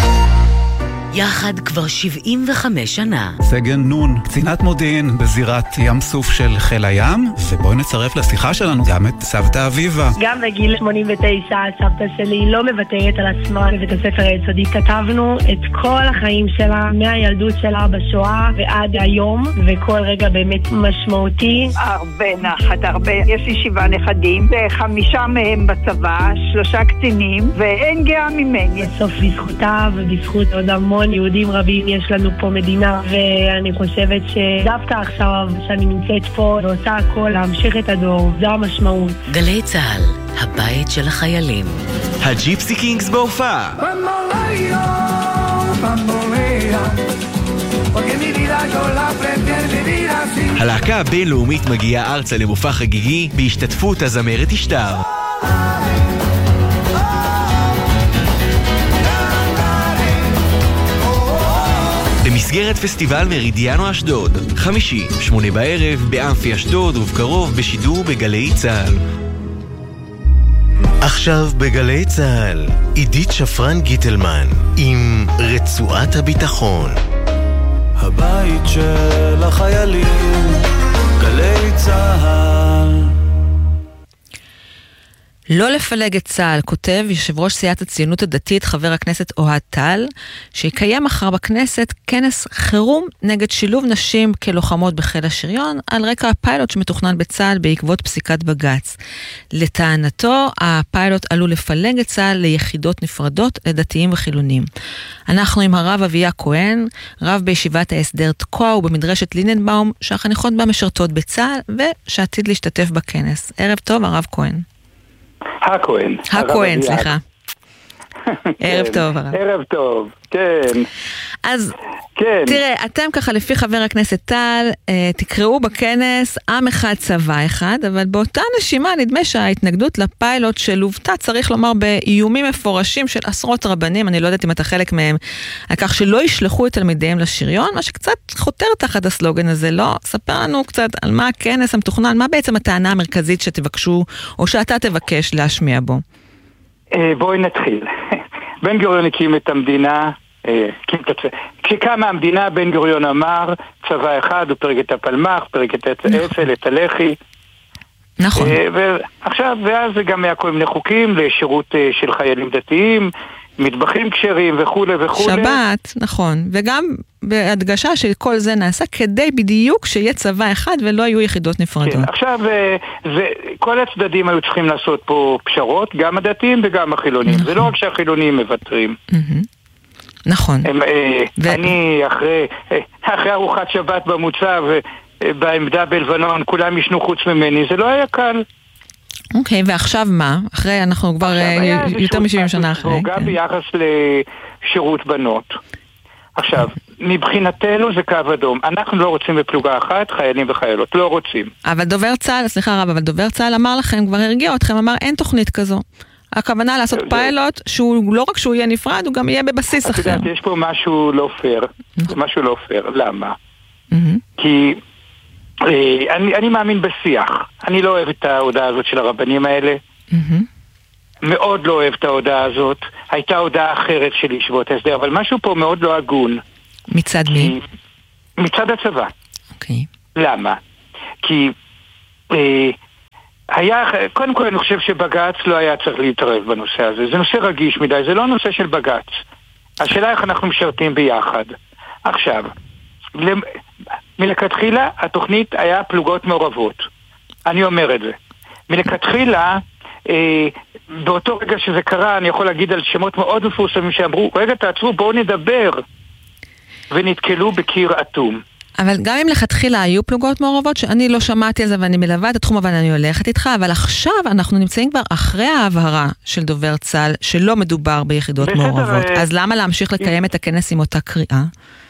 S6: יחד כבר 75 שנה.
S14: סגן נון, קצינת מודיעין בזירת ים סוף של חיל הים, ובואי נצרף לשיחה שלנו גם את סבתא אביבה.
S15: גם בגיל 89 סבתא שלי לא מבטאת על עצמה בבית הספר היסודי. כתבנו את כל החיים שלה, מהילדות שלה בשואה ועד היום, וכל רגע באמת משמעותי.
S16: הרבה נחת, הרבה. יש לי 7 נכדים, 5 מהם בצבא, 3 קצינים, ואין גאה ממני.
S15: בסוף בזכותה ובזכות עוד המון יהודים רבים יש לנו פה מדינה, ואני חושבת שדווקא עכשיו שאני נמצאת פה ועושה הכל להמשיך את הדור, זו המשמעות.
S6: גלי צהל, הבית של החיילים.
S12: הג'יפסי קינגס בהופעה. הלהקה הבינלאומית מגיעה ארצה למופע חגיגי בהשתתפות הזמרת אשתר. במסגרת פסטיבל מרידיאנו אשדוד, חמישי, 8 בערב, באמפי אשדוד ובקרוב בשידור בגלי צהל.
S17: עכשיו בגלי צהל, עידית שפרן גיטלמן עם רצועת הביטחון.
S12: הבית של החיילים, גלי צהל.
S1: לא לפלג את צה"ל, כותב יושב ראש סיעת הציונות הדתית חבר הכנסת אוהד טל, שיקיים מחר בכנסת כנס חירום נגד שילוב נשים כלוחמות בחיל השריון, על רקע הפיילוט שמתוכנן בצה"ל בעקבות פסיקת בג"ץ. לטענתו, הפיילוט עלול לפלג את צה"ל ליחידות נפרדות לדתיים וחילונים. אנחנו עם הרב אביה כהן, רב בישיבת ההסדר תקוע ובמדרשת ליננבאום, שהחניכות בה משרתות בצה"ל ושעתיד להשתתף בכנס. ערב טוב, הרב כהן. הכהן, סליחה. ערב טוב, הרב.
S18: ערב טוב, כן.
S1: אז תראה, אתם ככה לפי חבר הכנסת טל, תקראו בכנס עם אחד צבא אחד, אבל באותה נשימה נדמה שההתנגדות לפיילוט שלובטה, צריך לומר באיומים מפורשים של עשרות רבנים, אני לא יודעת אם אתה חלק מהם, על כך שלא ישלחו את תלמידיהם לשריון, מה שקצת חותר תחת הסלוגן הזה, לא? ספר לנו קצת על מה הכנס המתוכנן, מה בעצם הטענה המרכזית שתבקשו, או שאתה תבקש להשמיע בו.
S18: בואי נתחיל. בן גוריון הקים את המדינה, כשקמה המדינה בן גוריון אמר צבא אחד, הוא פרק את הפלמ"ח, פרק את האצ"ל, את הלח"י.
S1: נכון.
S18: ועכשיו, ואז זה גם היה כל מיני חוקים לשירות של חיילים דתיים, מטבחים כשרים וכו' וכו'.
S1: שבת, נכון. וגם בהדגשה שכל זה נעשה כדי בדיוק שיהיה צבא אחד ולא יהיו יחידות נפרדות. כן,
S18: עכשיו, כל הצדדים היו צריכים לעשות פה פשרות, גם הדתיים וגם החילונים. נכון. זה לא רק שהחילונים מבטרים.
S1: נכון.
S18: אני אחרי ארוחת שבת במוצב, בעמדה בלבנון, כולם ישנו חוץ ממני, זה לא היה קל.
S1: אוקיי, ועכשיו מה? אחרי, אנחנו כבר יותר מ-70 שנה אחרי.
S18: גם ביחס לשירות בנות. עכשיו, מבחינתנו זה קו אדום. אנחנו לא רוצים בפלוגה אחת, חיילים וחיילות. לא רוצים.
S1: אבל דובר צה"ל, סליחה רב, אבל דובר צה"ל אמר לכם, כבר הרגיע אתכם, אמר אין תוכנית כזו. הכוונה לעשות פיילוט, שהוא לא רק שהוא יהיה נפרד, הוא גם יהיה בבסיס אחר.
S18: את יודעת, יש פה משהו לא פייר. משהו לא פייר. למה? כי אני מאמין בשיח. אני לא אוהב את ההודעה הזאת של הרבנים האלה. מאוד לא אוהב את ההודעה הזאת. הייתה הודעה אחרת של ישיבות ההסדר, אבל משהו פה מאוד לא הגון.
S1: מצד מי?
S18: מצד הצבא.
S1: אוקיי.
S18: למה? כי קודם כל אני חושב שבג"ץ לא היה צריך להתערב בנושא הזה. זה נושא רגיש מדי, זה לא נושא של בג"ץ. השאלה איך אנחנו משרתים ביחד. עכשיו, מלכתחילה התוכנית היה פלוגות מעורבות. אני אומר את זה. מלכתחילה, באותו רגע שזה קרה, אני יכול להגיד על שמות מאוד מפורסמים שאמרו, רגע תעצרו, בואו נדבר. ונתקלו בקיר אטום.
S1: אבל גם אם לכתחילה היו פלוגות מעורבות, שאני לא שמעתי על זה ואני מלווה את התחום, אבל אני הולכת איתך, אבל עכשיו אנחנו נמצאים כבר אחרי ההבהרה של דובר צה"ל, שלא מדובר ביחידות מעורבות. אז למה להמשיך לקיים את הכנס עם אותה קריאה?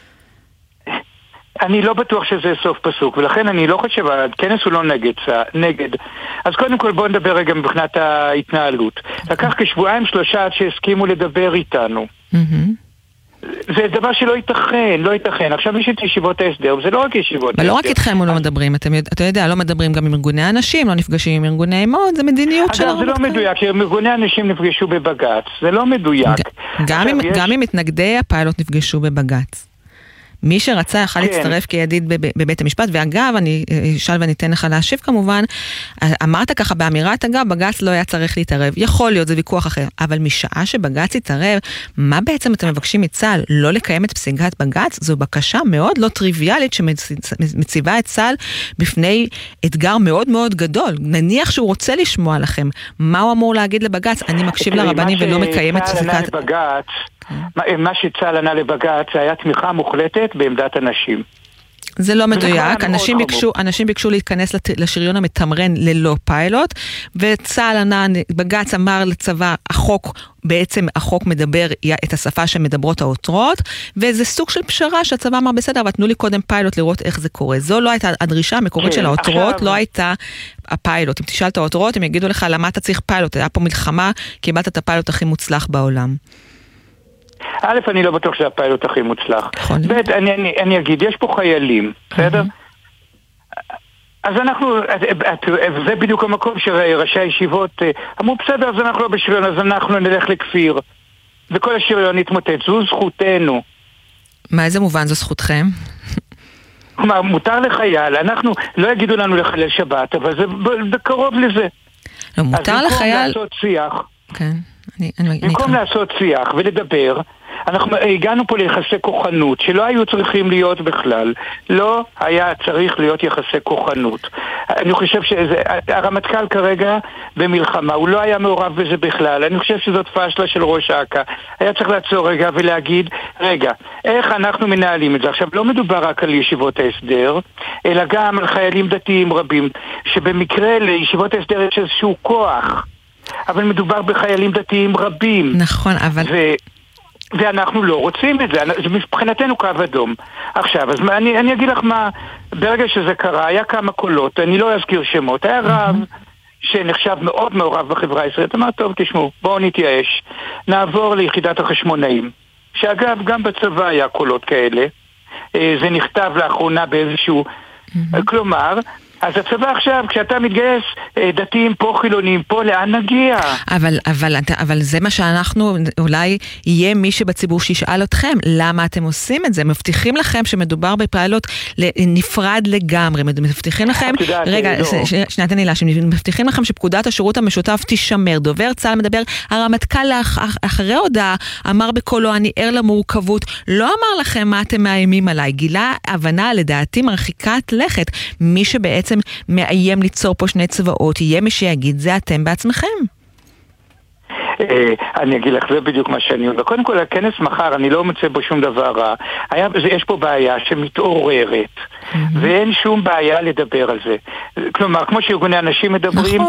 S18: אני לא בטוח שזה סוף פסוק, ולכן אני לא חושב, הכנס הוא לא נגד. אז קודם כל בואו נדבר רגע מבחינת ההתנהלות. לקח כשבועיים 3 עד שהסכימו לדבר איתנו. זה דבר שלא ייתכן, לא ייתכן. עכשיו יש את ישיבות ההסדר, וזה לא רק ישיבות ההסדר.
S1: אבל לא רק איתכם לא מדברים, אתה יודע, לא מדברים גם עם ארגוני האנשים, לא נפגשים עם ארגוני אמהות, זה מדיניות של
S18: הרמטכ"ל. זה לא מדויק, ארגוני האנשים נפגשו בבג"ץ, זה לא מדויק.
S1: גם אם מתנגדי הפיילוט נפגשו בבג"ץ. מי שרצה יכל להצטרף כידיד בבית המשפט, ואגב, אני אשאל ואני אתן לך להשיב כמובן, אמרת ככה באמירת, אגב, בג"ץ לא היה צריך להתערב, יכול להיות, זה ויכוח אחר, אבל משעה שבג"ץ יתערב, מה בעצם אתם מבקשים מצה"ל? לא לקיים את פסיקת בג"ץ? זו בקשה מאוד לא טריוויאלית, שמציבה את צה"ל בפני אתגר מאוד מאוד גדול. נניח שהוא רוצה לשמוע לכם, מה הוא אמור להגיד לבג"ץ? אני מקשיב לרבנים ולא מקיים את פסיקת...
S18: מה שצה"ל ענה לבג"ץ היה תמיכה מוחלטת בעמדת הנשים.
S1: זה לא מדויק, אנשים ביקשו להתכנס לשריון המתמרן ללא פיילוט, וצה"ל ענה, בג"ץ אמר לצבא, החוק מדבר את השפה שמדברות העותרות, וזה סוג של פשרה שהצבא אמר בסדר, אבל תנו לי קודם פיילוט לראות איך זה קורה. זו לא הייתה הדרישה המקורית של העותרות, לא הייתה הפיילוט. אם תשאל את העותרות, הם יגידו לך למה אתה צריך פיילוט, היה פה מלחמה, קיבלת את הפיילוט הכי מוצלח בעולם.
S18: א', אני לא בטוח שזה הפיילוט הכי מוצלח. ב', אני אגיד, יש פה חיילים, בסדר? אז אנחנו, זה בדיוק המקום שראשי הישיבות אמרו, בסדר, אז אנחנו לא בשריון, אז אנחנו נלך לכפיר. וכל השריון יתמוטט, זו זכותנו.
S1: מה, איזה מובן זו זכותכם?
S18: כלומר, מותר לחייל, אנחנו, לא יגידו לנו לחלל שבת, אבל זה קרוב לזה.
S1: לא, מותר לחייל...
S18: אז במקום לעשות שיח...
S1: כן.
S18: במקום לעשות שיח ולדבר, אנחנו הגענו פה ליחסי כוחנות שלא היו צריכים להיות בכלל. לא היה צריך להיות יחסי כוחנות. אני חושב שהרמטכ"ל כרגע במלחמה, הוא לא היה מעורב בזה בכלל. אני חושב שזאת פשלה של ראש אכ"א. היה צריך לעצור רגע ולהגיד, רגע, איך אנחנו מנהלים את זה? עכשיו, לא מדובר רק על ישיבות ההסדר, אלא גם על חיילים דתיים רבים, שבמקרה לישיבות ההסדר יש איזשהו כוח. אבל מדובר בחיילים דתיים רבים.
S1: נכון, אבל...
S18: ואנחנו לא רוצים את זה. זה מבחינתנו קו אדום. עכשיו, אז אני אגיד לך מה, ברגע שזה קרה, היה כמה קולות, אני לא אזכיר שמות, היה רב שנחשב מאוד מעורב בחברה הישראלית, אמר, טוב, תשמעו, בואו נתייאש. נעבור ליחידת החשמונאים, שאגב, גם בצבא היה קולות כאלה. זה נכתב לאחרונה באיזשהו... כלומר... אז הצבא עכשיו, כשאתה מתגייס, דתיים פה, חילונים פה, לאן נגיע?
S1: אבל זה מה שאנחנו, אולי יהיה מי שבציבור שישאל אתכם, למה אתם עושים את זה? מבטיחים לכם שמדובר בפיילוט נפרד לגמרי, מבטיחים לכם, רגע, שנייה תן לי להשם, מבטיחים לכם שפקודת השירות המשותף תישמר, דובר צה"ל מדבר, הרמטכ"ל אחרי הודעה אמר בקולו, אני ער למורכבות, לא אמר לכם מה אתם מאיימים עליי, גילה הבנה לדעתי מרחיקת לכת, מי שבעצם מאיים ליצור פה שני צבאות, יהיה מי שיגיד, זה אתם בעצמכם.
S18: אני אגיד לך, זה בדיוק מה שאני אומר. קודם כל, הכנס מחר, אני לא מצא בו שום דבר רע. יש פה בעיה שמתעוררת, ואין שום בעיה לדבר על זה. כלומר, כמו שארגוני אנשים מדברים,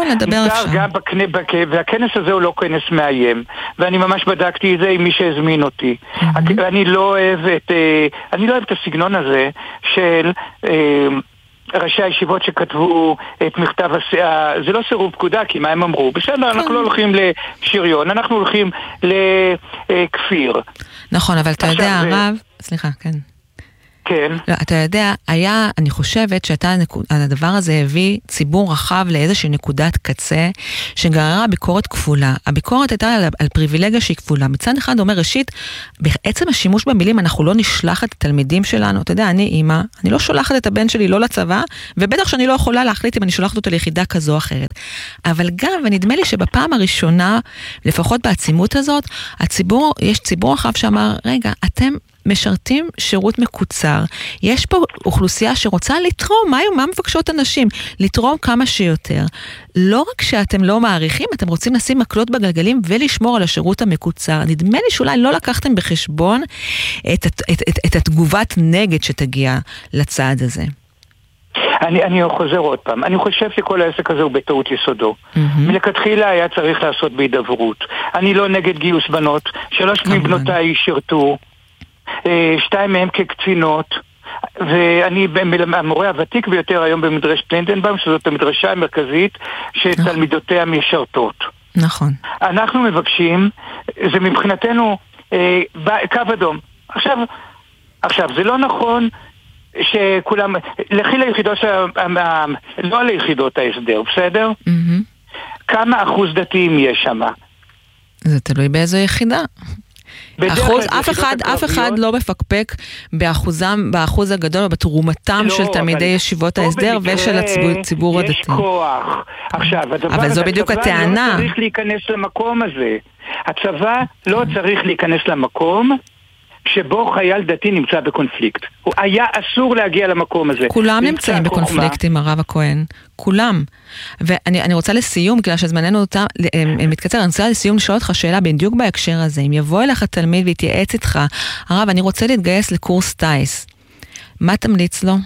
S18: והכנס הזה הוא לא כנס מאיים. ואני ממש בדקתי את זה עם מי שהזמין אותי. אני לא אוהב את הסגנון הזה של... ראשי הישיבות שכתבו את מכתב זה לא סירוב פקודה, כי מה הם אמרו? בסדר, אנחנו לא הולכים לשריון, אנחנו הולכים לכפיר.
S1: נכון, אבל אתה יודע, הרב, סליחה, כן.
S18: כן.
S1: לא, אתה יודע, אני חושבת שהדבר הזה הביא ציבור רחב לאיזושהי נקודת קצה, שגררה ביקורת כפולה. הביקורת הייתה על פריבילגיה שהיא כפולה. מצד אחד אומר, ראשית, בעצם השימוש במילים, אנחנו לא נשלח את התלמידים שלנו. אתה יודע, אני אימא, אני לא שולחת את הבן שלי לא לצבא, ובטח שאני לא יכולה להחליט אם אני שולחת אותו ליחידה כזו או אחרת. אבל גם, ונדמה לי שבפעם הראשונה, לפחות בעצימות הזאת, יש ציבור רחב שאמר, רגע, אתם משרתים שירות מקוצר. יש פה אוכלוסייה שרוצה לתרום, מה מבקשות אנשים? לתרום כמה שיותר. לא רק שאתם לא מעריכים, אתם רוצים לשים מקלות בגלגלים ולשמור על השירות המקוצר. נדמה לי שאולי לא לקחתם בחשבון את התגובת נגד שתגיע לצעד הזה.
S18: אני חוזר עוד פעם. אני חושב שכל העסק הזה הוא בטעות יסודו. מלכתחילה היה צריך לעשות בהידברות. אני לא נגד גיוס בנות. 3 מבנותיי שירתו. 2 מהם כקצינות, ואני המורה הוותיק ביותר היום במדרשת לינדנבאום, שזאת המדרשה המרכזית שתלמידותיה משרתות.
S1: נכון.
S18: אנחנו מבקשים, זה מבחינתנו קו אדום. עכשיו, זה לא נכון שכולם, לכי ליחידות, לא ליחידות ההסדר, בסדר? כמה אחוז דתיים יש שם?
S1: זה תלוי באיזו יחידה. אף אחד לא מפקפק באחוז הגדול או בתרומתם של תלמידי ישיבות ההסדר ושל הציבור הדתי.
S18: יש כוח. עכשיו,
S1: אבל זו בדיוק הטענה.
S18: הצבא לא צריך להיכנס למקום הזה. הצבא לא צריך להיכנס למקום שבו חייל דתי נמצא בקונפליקת. הוא היה אסור להגיע למקום הזה.
S1: כולם נמצאים בקונפליקט עם הרב הכהן. כולם. ואני רוצה לסיום, בגלל שזמננו מתקצר, אני רוצה לסיום לשאול אותך שאלה בדיוק בהקשר הזה. אם יבוא אליך תלמיד ויתייעץ איתך, הרב, אני רוצה להתגייס לקורס טייס. מה תמליץ לו?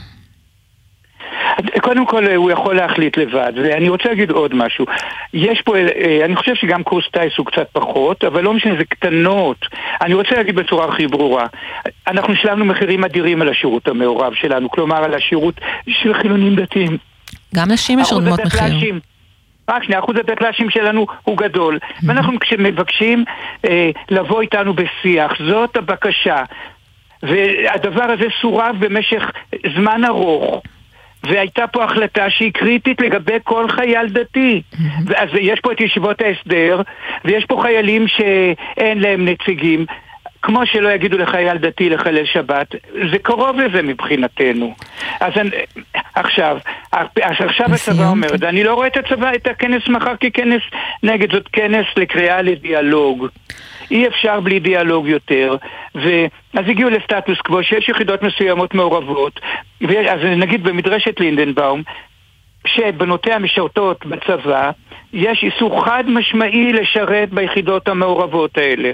S18: קודם כל הוא יכול להחליט לבד, ואני רוצה להגיד עוד משהו. יש פה, אני חושב שגם קורס טייס הוא קצת פחות, אבל לא משנה, זה קטנות. אני רוצה להגיד בצורה הכי ברורה, אנחנו שלמנו מחירים אדירים על השירות המעורב שלנו, כלומר על השירות של חילונים דתיים.
S1: גם נשים משלמות מחיר.
S18: רק 2% הדתל"שים שלנו הוא גדול, ואנחנו כשמבקשים לבוא איתנו בשיח, זאת הבקשה, והדבר הזה סורב במשך זמן ארוך. והייתה פה החלטה שהיא קריטית לגבי כל חייל דתי. אז יש פה את ישיבות ההסדר, ויש פה חיילים שאין להם נציגים, כמו שלא יגידו לחייל דתי לחלל שבת. זה קרוב לזה מבחינתנו. אז עכשיו הצבא אומר, אני לא רואה את הכנס מחר ככנס נגד, זאת כנס לקריאה לדיאלוג. אי אפשר בלי דיאלוג יותר, אז הגיעו לסטטוס קוו שיש יחידות מסוימות מעורבות, אז נגיד במדרשת לינדנבאום, שבנותיה משרתות בצבא, יש איסור חד משמעי לשרת ביחידות המעורבות האלה.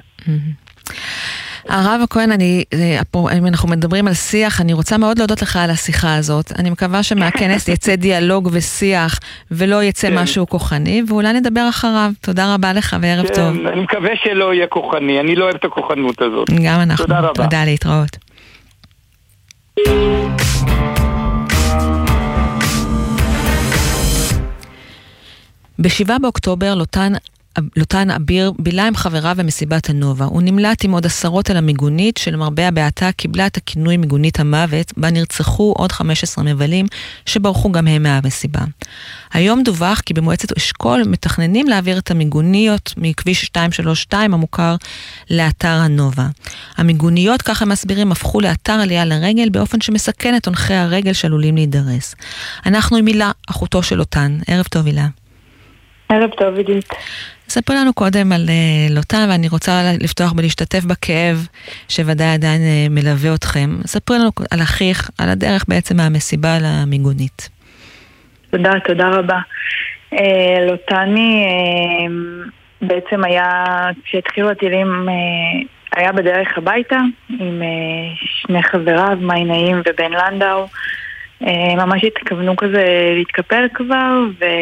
S1: הרב הכהן, אם אנחנו מדברים על שיח, אני רוצה מאוד להודות לך על השיחה הזאת. אני מקווה שמהכנס יצא דיאלוג ושיח, ולא יצא משהו כוחני, ואולי נדבר אחריו. תודה רבה לך וערב טוב.
S18: אני מקווה שלא יהיה כוחני, אני לא אוהב את הכוחנות הזאת.
S1: גם אנחנו.
S18: תודה רבה.
S1: תודה, להתראות. ב-7 באוקטובר לוטן אביר בילה עם חברה במסיבת הנובה. הוא נמלט עם עוד עשרות על המיגונית, שלמרבה הבעתה קיבלה את הכינוי מיגונית המוות, בה נרצחו עוד 15 מבלים שברחו גם הם מהמסיבה. היום דווח כי במועצת אשכול מתכננים להעביר את המיגוניות מכביש 232 המוכר לאתר הנובה. המיגוניות, ככה מסבירים, הפכו לאתר עלייה לרגל באופן שמסכן את הולכי הרגל שעלולים להידרס. אנחנו עם הילה, אחותו של לוטן. ערב טוב הילה.
S19: ערב טוב, עידית.
S1: ספר לנו קודם על לוטן, ואני רוצה לפתוח בלהשתתף בכאב שוודאי עדיין מלווה אתכם. ספר לנו על אחיך, על הדרך בעצם מהמסיבה למיגונית.
S19: תודה רבה. לוטני בעצם היה, כשהתחילו הטילים, היה בדרך הביתה עם 2 חבריו, מיינאים ובן לנדאו. ממש התכוונו כזה להתקפל כבר,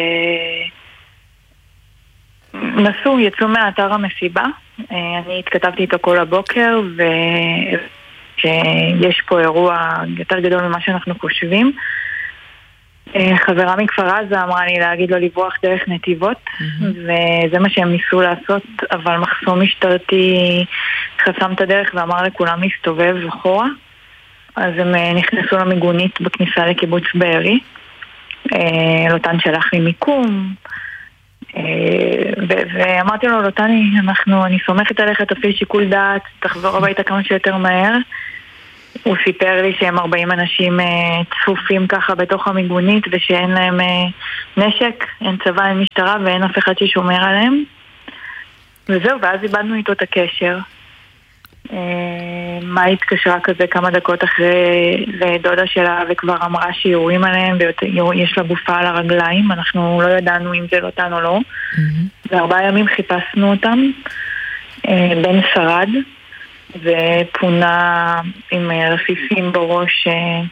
S19: נסו, יצאו מאתר המסיבה. אני התכתבתי איתו כל הבוקר, ושיש פה אירוע יותר גדול ממה שאנחנו חושבים. חברה מכפר עזה אמרה לי להגיד לו לברוח דרך נתיבות, וזה מה שהם ניסו לעשות, אבל מחסום משטרתי חסם את הדרך ואמר לכולם להסתובב אחורה, אז הם נכנסו למיגונית בכניסה לקיבוץ בארי. לוטן שלח לי מיקום, ואמרתי לו, לוטני, אני סומכת עליך, תפעיל שיקול דעת, תחזור הביתה כמה שיותר מהר. הוא סיפר לי שהם 40 אנשים צפופים ככה בתוך המיגונית, ושאין להם נשק, אין צבא, אין משטרה, ואין אף אחד ששומר עליהם. וזהו, ואז איבדנו איתו את הקשר. מה התקשרה כזה כמה דקות אחרי לדודה שלה, וכבר אמרה שיורים עליהם, ויש לה גופה על הרגליים. אנחנו לא ידענו אם זה לוטן או לא. ו4 ימים חיפשנו אותם. בן שרד, ופונה עם רסיסים בראש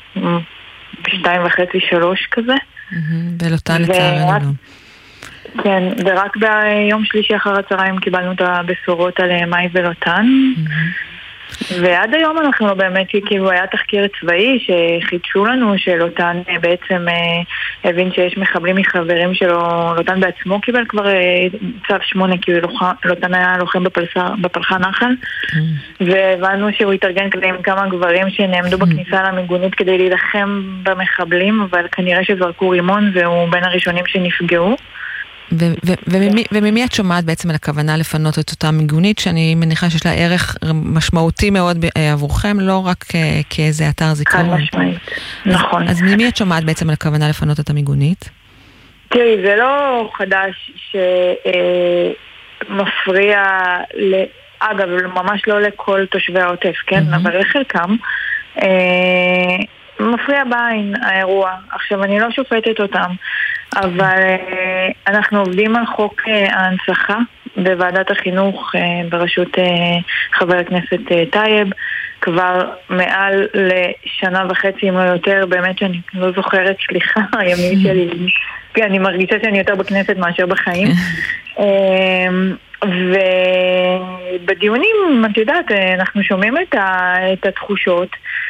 S19: 2.5-3 כזה.
S1: ולוטן לצערנו לא.
S19: כן, ורק ביום שלישי אחר הצהריים קיבלנו את הבשורות על מאי ולוטן. ועד היום אנחנו לא באמת, כאילו היה תחקיר צבאי שחידשו לנו שלוטן בעצם הבין שיש מחבלים מחברים שלו. לוטן בעצמו קיבל כבר צו 8, כי לוטן היה לוחם בפלחה נחל, והבנו שהוא התארגן כדי עם כמה גברים שנעמדו בכניסה למיגונית כדי להילחם במחבלים, אבל כנראה שזרקו רימון והוא בין הראשונים שנפגעו.
S1: וממי את שומעת בעצם על הכוונה לפנות את אותה מיגונית, שאני מניחה שיש לה ערך משמעותי מאוד עבורכם, לא רק כאיזה אתר זיכרון?
S19: חד משמעית, נכון.
S1: אז ממי את שומעת בעצם על הכוונה לפנות את המיגונית?
S19: תראי, זה לא חדש שמפריע, אגב, ממש לא לכל תושבי העוטף, כן? אבל לחלקם מפריע בעין האירוע. עכשיו, אני לא שופטת אותם, אבל אנחנו עובדים על חוק ההנצחה בוועדת החינוך בראשות חבר הכנסת טייב כבר מעל לשנה וחצי, אם לא יותר. באמת שאני לא זוכרת, סליחה, הימים שלי, אני מרגישה שאני יותר בכנסת מאשר בחיים. ובדיונים, את יודעת, אנחנו שומעים את התחושות,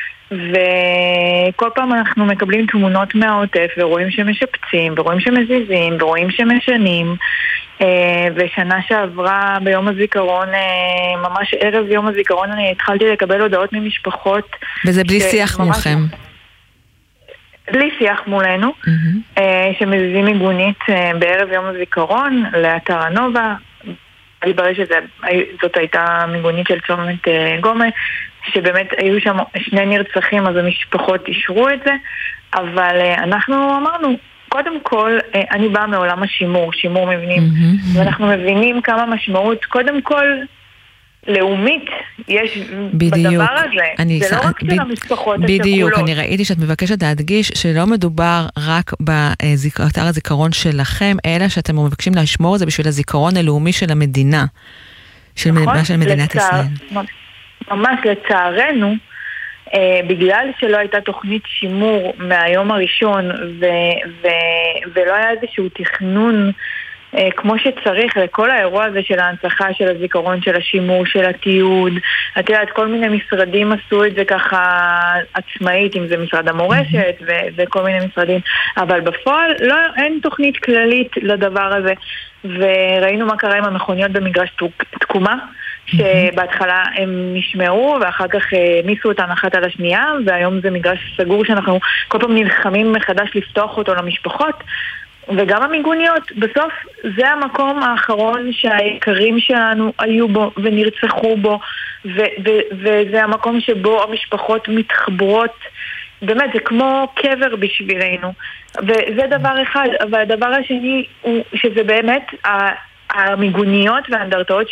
S19: וכל פעם אנחנו מקבלים תמונות מהעוטף ורואים שמשפצים ורואים שמזיזים ורואים שמשנים. ושנה שעברה ביום הזיכרון, ממש ערב יום הזיכרון, אני התחלתי לקבל הודעות ממשפחות.
S1: וזה בלי שיח מולכם?
S19: בלי שיח מולנו, שמזיזים מיגונית בערב יום הזיכרון לאתר הנובה. התברר שזאת הייתה מיגונית של צומת גומה, שבאמת היו שם 2 נרצחים, אז המשפחות אישרו את זה, אבל אנחנו אמרנו, קודם כל, אני באה מעולם השימור, שימור מבנים, ואנחנו מבינים כמה משמעות, קודם כל, לאומית יש בדבר הזה. זה לא רק של המשפחות השכולות.
S1: בדיוק, אני ראיתי שאת מבקשת להדגיש שלא מדובר רק באתר הזיכרון שלכם, אלא שאתם מבקשים לשמור את זה בשביל הזיכרון הלאומי של המדינה, של מדינת ישראל.
S19: ממש לצערנו, בגלל שלא הייתה תוכנית שימור מהיום הראשון, ולא היה איזשהו תכנון כמו שצריך לכל האירוע הזה של ההנצחה, של הזיכרון, של השימור, של התיעוד. את יודעת, כל מיני משרדים עשו את זה ככה עצמאית, אם זה משרד המורשת וכל מיני משרדים, אבל בפועל אין תוכנית כללית לדבר הזה. וראינו מה קרה עם המכוניות במגרש תקומה, שבהתחלה הם נשמעו ואחר כך מיסו אותן אחת על השנייה, והיום זה מגרש סגור שאנחנו כל פעם נלחמים מחדש לפתוח אותו למשפחות. וגם המיגוניות, בסוף זה המקום האחרון שהיקרים שלנו היו בו ונרצחו בו, וזה המקום שבו המשפחות מתחברות, באמת זה כמו קבר בשבילנו, וזה דבר אחד. אבל הדבר השני הוא שזה באמת המיגוניות והאנדרטאות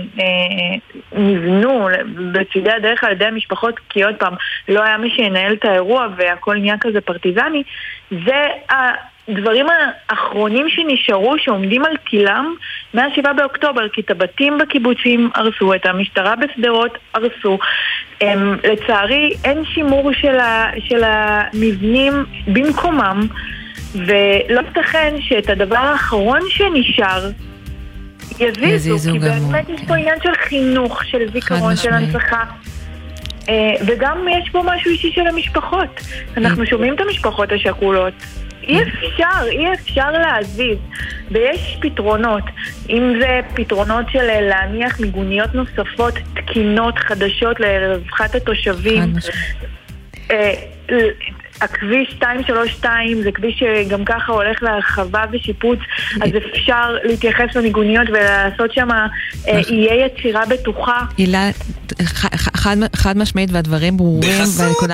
S19: שנבנו בצדי הדרך על ידי המשפחות, כי עוד פעם לא היה מי שינהל את האירוע והכל נהיה כזה פרטיזני. זה הדברים האחרונים שנשארו, שעומדים על תילם מה-7 באוקטובר, כי את הבתים בקיבוצים הרסו, את המשטרה בסדרות הרסו. לצערי אין שימור של המבנים במקומם, ולא תכן שאת הדבר האחרון שנשאר יזיזו, כי באמת יש פה עניין של חינוך, של זיכרון, של הנצחה, וגם יש פה משהו אישי של המשפחות. אנחנו שומעים את המשפחות השכולות, אי אפשר להזיז, ויש פתרונות, אם זה פתרונות של להניח מיגוניות נוספות, תקינות חדשות לרווחת התושבים. הכביש 232 זה כביש שגם ככה הולך להרחבה ושיפוץ, אז אפשר להתייחס למיגוניות ולעשות שם איי יצירה בטוחה.
S1: הילה, חד משמעית והדברים ברורים.
S20: בחסות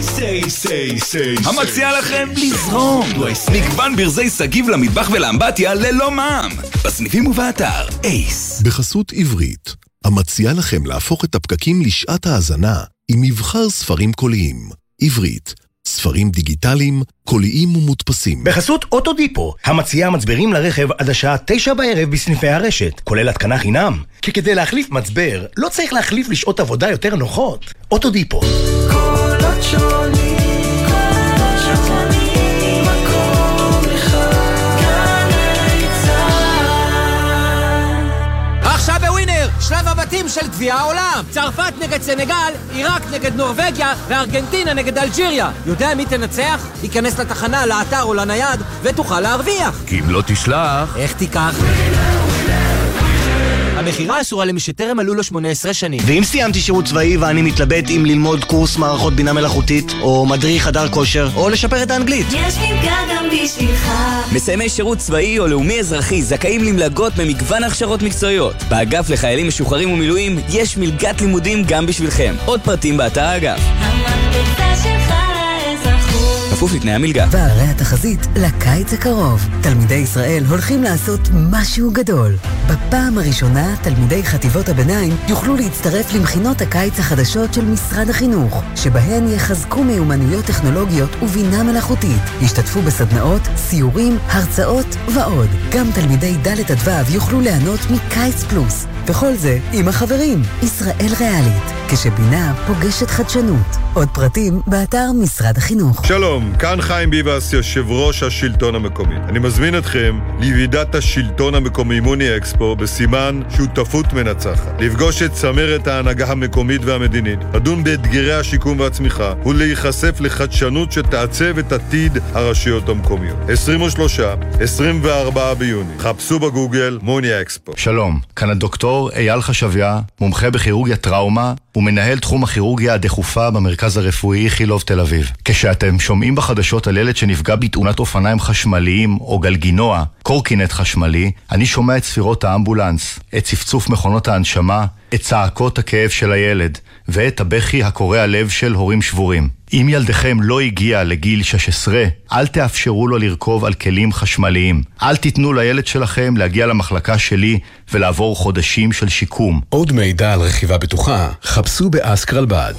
S20: המציע לכם לזרום מגוון ברזי סגיב למטבח ולאמבטיה ללא מע"מ בסניפים ובאתר אייס.
S11: בחסות עברית המציע לכם להפוך את הפקקים לשעת האזנה עם מבחר ספרים קוליים. עברית, ספרים דיגיטליים, קוליים ומודפסים.
S21: בחסות אוטודיפו, המציעה מצברים לרכב עד השעה 9 בערב בסניפי הרשת, כולל התקנה חינם. כי כדי להחליף מצבר, לא צריך להחליף לשעות עבודה יותר נוחות. אוטודיפו.
S9: קולות שונים, מקום אחד, גלי צהל.
S22: עכשיו בווינר, שלב הבתים של גביע העולם. צרפת נגד סנגל, עיראק נגד נורווגיה וארגנטינה נגד אלג'יריה. יודע מי תנצח? ייכנס לתחנה, לאתר או לנייד ותוכל להרוויח.
S20: כי אם לא תשלח,
S22: איך תיקח? המחירה אסורה למי שטרם מלאו לו 18 שנים.
S21: ואם סיימתי שירות צבאי ואני מתלבט אם ללמוד קורס מערכות בינה מלאכותית, או מדריך חדר כושר, או לשפר את האנגלית.
S9: יש מלגה גם בשבילך.
S23: מסיימי שירות צבאי או לאומי אזרחי זכאים למלגות במגוון הכשרות מקצועיות. באגף לחיילים משוחררים ומילואים יש מלגת לימודים גם בשבילכם. עוד פרטים באתר האגף.
S9: המקפצה שלך לאזרחות.
S23: כפוף לתנאי המלגה.
S24: והרי התחזית לקיץ הקרוב. תלמידי ישראל הולכים לעשות משהו גדול. בפעם הראשונה, תלמידי חטיבות הביניים יוכלו להצטרף למכינות הקיץ החדשות של משרד החינוך, שבהן יחזקו מיומנויות טכנולוגיות ובינה מלאכותית. ישתתפו בסדנאות, סיורים, הרצאות ועוד. גם תלמידי ד' עד ו' יוכלו ליהנות מקיץ פלוס. וכל זה עם החברים. ישראל ריאלית, כשבינה פוגשת חדשנות. עוד פרטים באתר משרד החינוך.
S25: שלום, כאן חיים ביבס, יושב ראש השלטון המקומי. אני מזמין אתכם לוועידת השלטון המקומי מוני אקספו בסימן שותפות מנצחת. לפגוש את צמרת ההנהגה המקומית והמדינית, לדון באתגרי השיקום והצמיחה ולהיחשף לחדשנות שתעצב את עתיד הרשויות המקומיות. 23-24 ביוני. חפשו בגוגל מוני אקספו.
S26: שלום, כאן הדוקטור אייל חשביה, מומחה בכירורגיה טראומה ומנהל תחום הכירורגיה הדחופה במרכז הרפואי איכילוב תל אביב. כשאתם שומעים בחדשות על ילד שנפגע בתאונת אופניים חשמליים או גלגינוע, קורקינט חשמלי, אני שומע את ספירות האמבולנס, את צפצוף מכונות ההנשמה, את צעקות הכאב של הילד, ואת הבכי הקורע לב של הורים שבורים. אם ילדכם לא הגיע לגיל 16, אל תאפשרו לו לרכוב על כלים חשמליים. אל תיתנו לילד שלכם להגיע למחלקה שלי ולעבור חודשים של שיקום.
S13: עוד מידע על רכיבה בטוחה, חפשו באסקרלבד.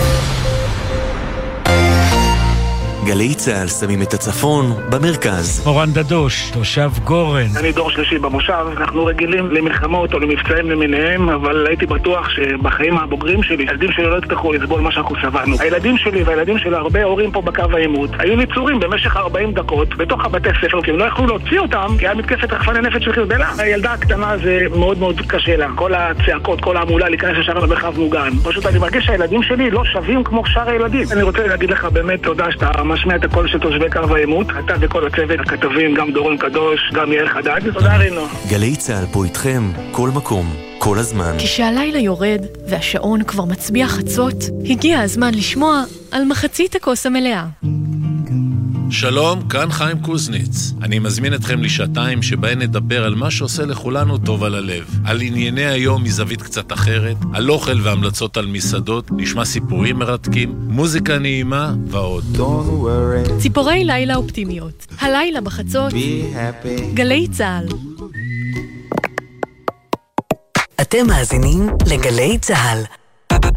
S12: גלי צהל שמים את הצפון במרכז.
S27: אורן דדוש, תושב גורן.
S28: אני דור שלישי במושב, אנחנו רגילים למלחמות או למבצעים למיניהם, אבל הייתי בטוח שבחיים הבוגרים שלי, הילדים שלי לא יצטרכו לסבול מה שאנחנו סבלנו. הילדים שלי והילדים של הרבה הורים פה בקו העימות היו ניצורים במשך 40 דקות בתוך הבתי ספר, כי הם לא יכלו להוציא אותם, כי היה מתקפת רחפני נפץ של חיזבאללה. הילדה הקטנה זה מאוד מאוד קשה לה, כל הצעקות, כל המולה להיכנס לשם במרחב מוגן. פשוט אני מרגיש שהילדים שלי לא שווים כמו שאר הילדים. אני רוצה להגיד לך באמת תודה שאתה משמיע את הקול של תושבי קו העימות, אתה וכל הצוות, הכתבים, גם דורון קדוש, גם יאיר חדד. תודה רינו.
S12: גלי צהל פה איתכם, כל מקום, כל הזמן.
S29: כשהלילה יורד והשעון כבר מצביע חצות, הגיע הזמן לשמוע על מחצית הכוס המלאה.
S30: שלום, כאן חיים קוזניץ. אני מזמין אתכם לשעתיים שבהן נדבר על מה שעושה לכולנו טוב על הלב. על ענייני היום מזווית קצת אחרת, על אוכל והמלצות על מסעדות, נשמע סיפורים מרתקים, מוזיקה נעימה ועוד.
S29: ציפורי לילה אופטימיות. הלילה בחצות. גלי צהל.
S24: אתם מאזינים לגלי צהל.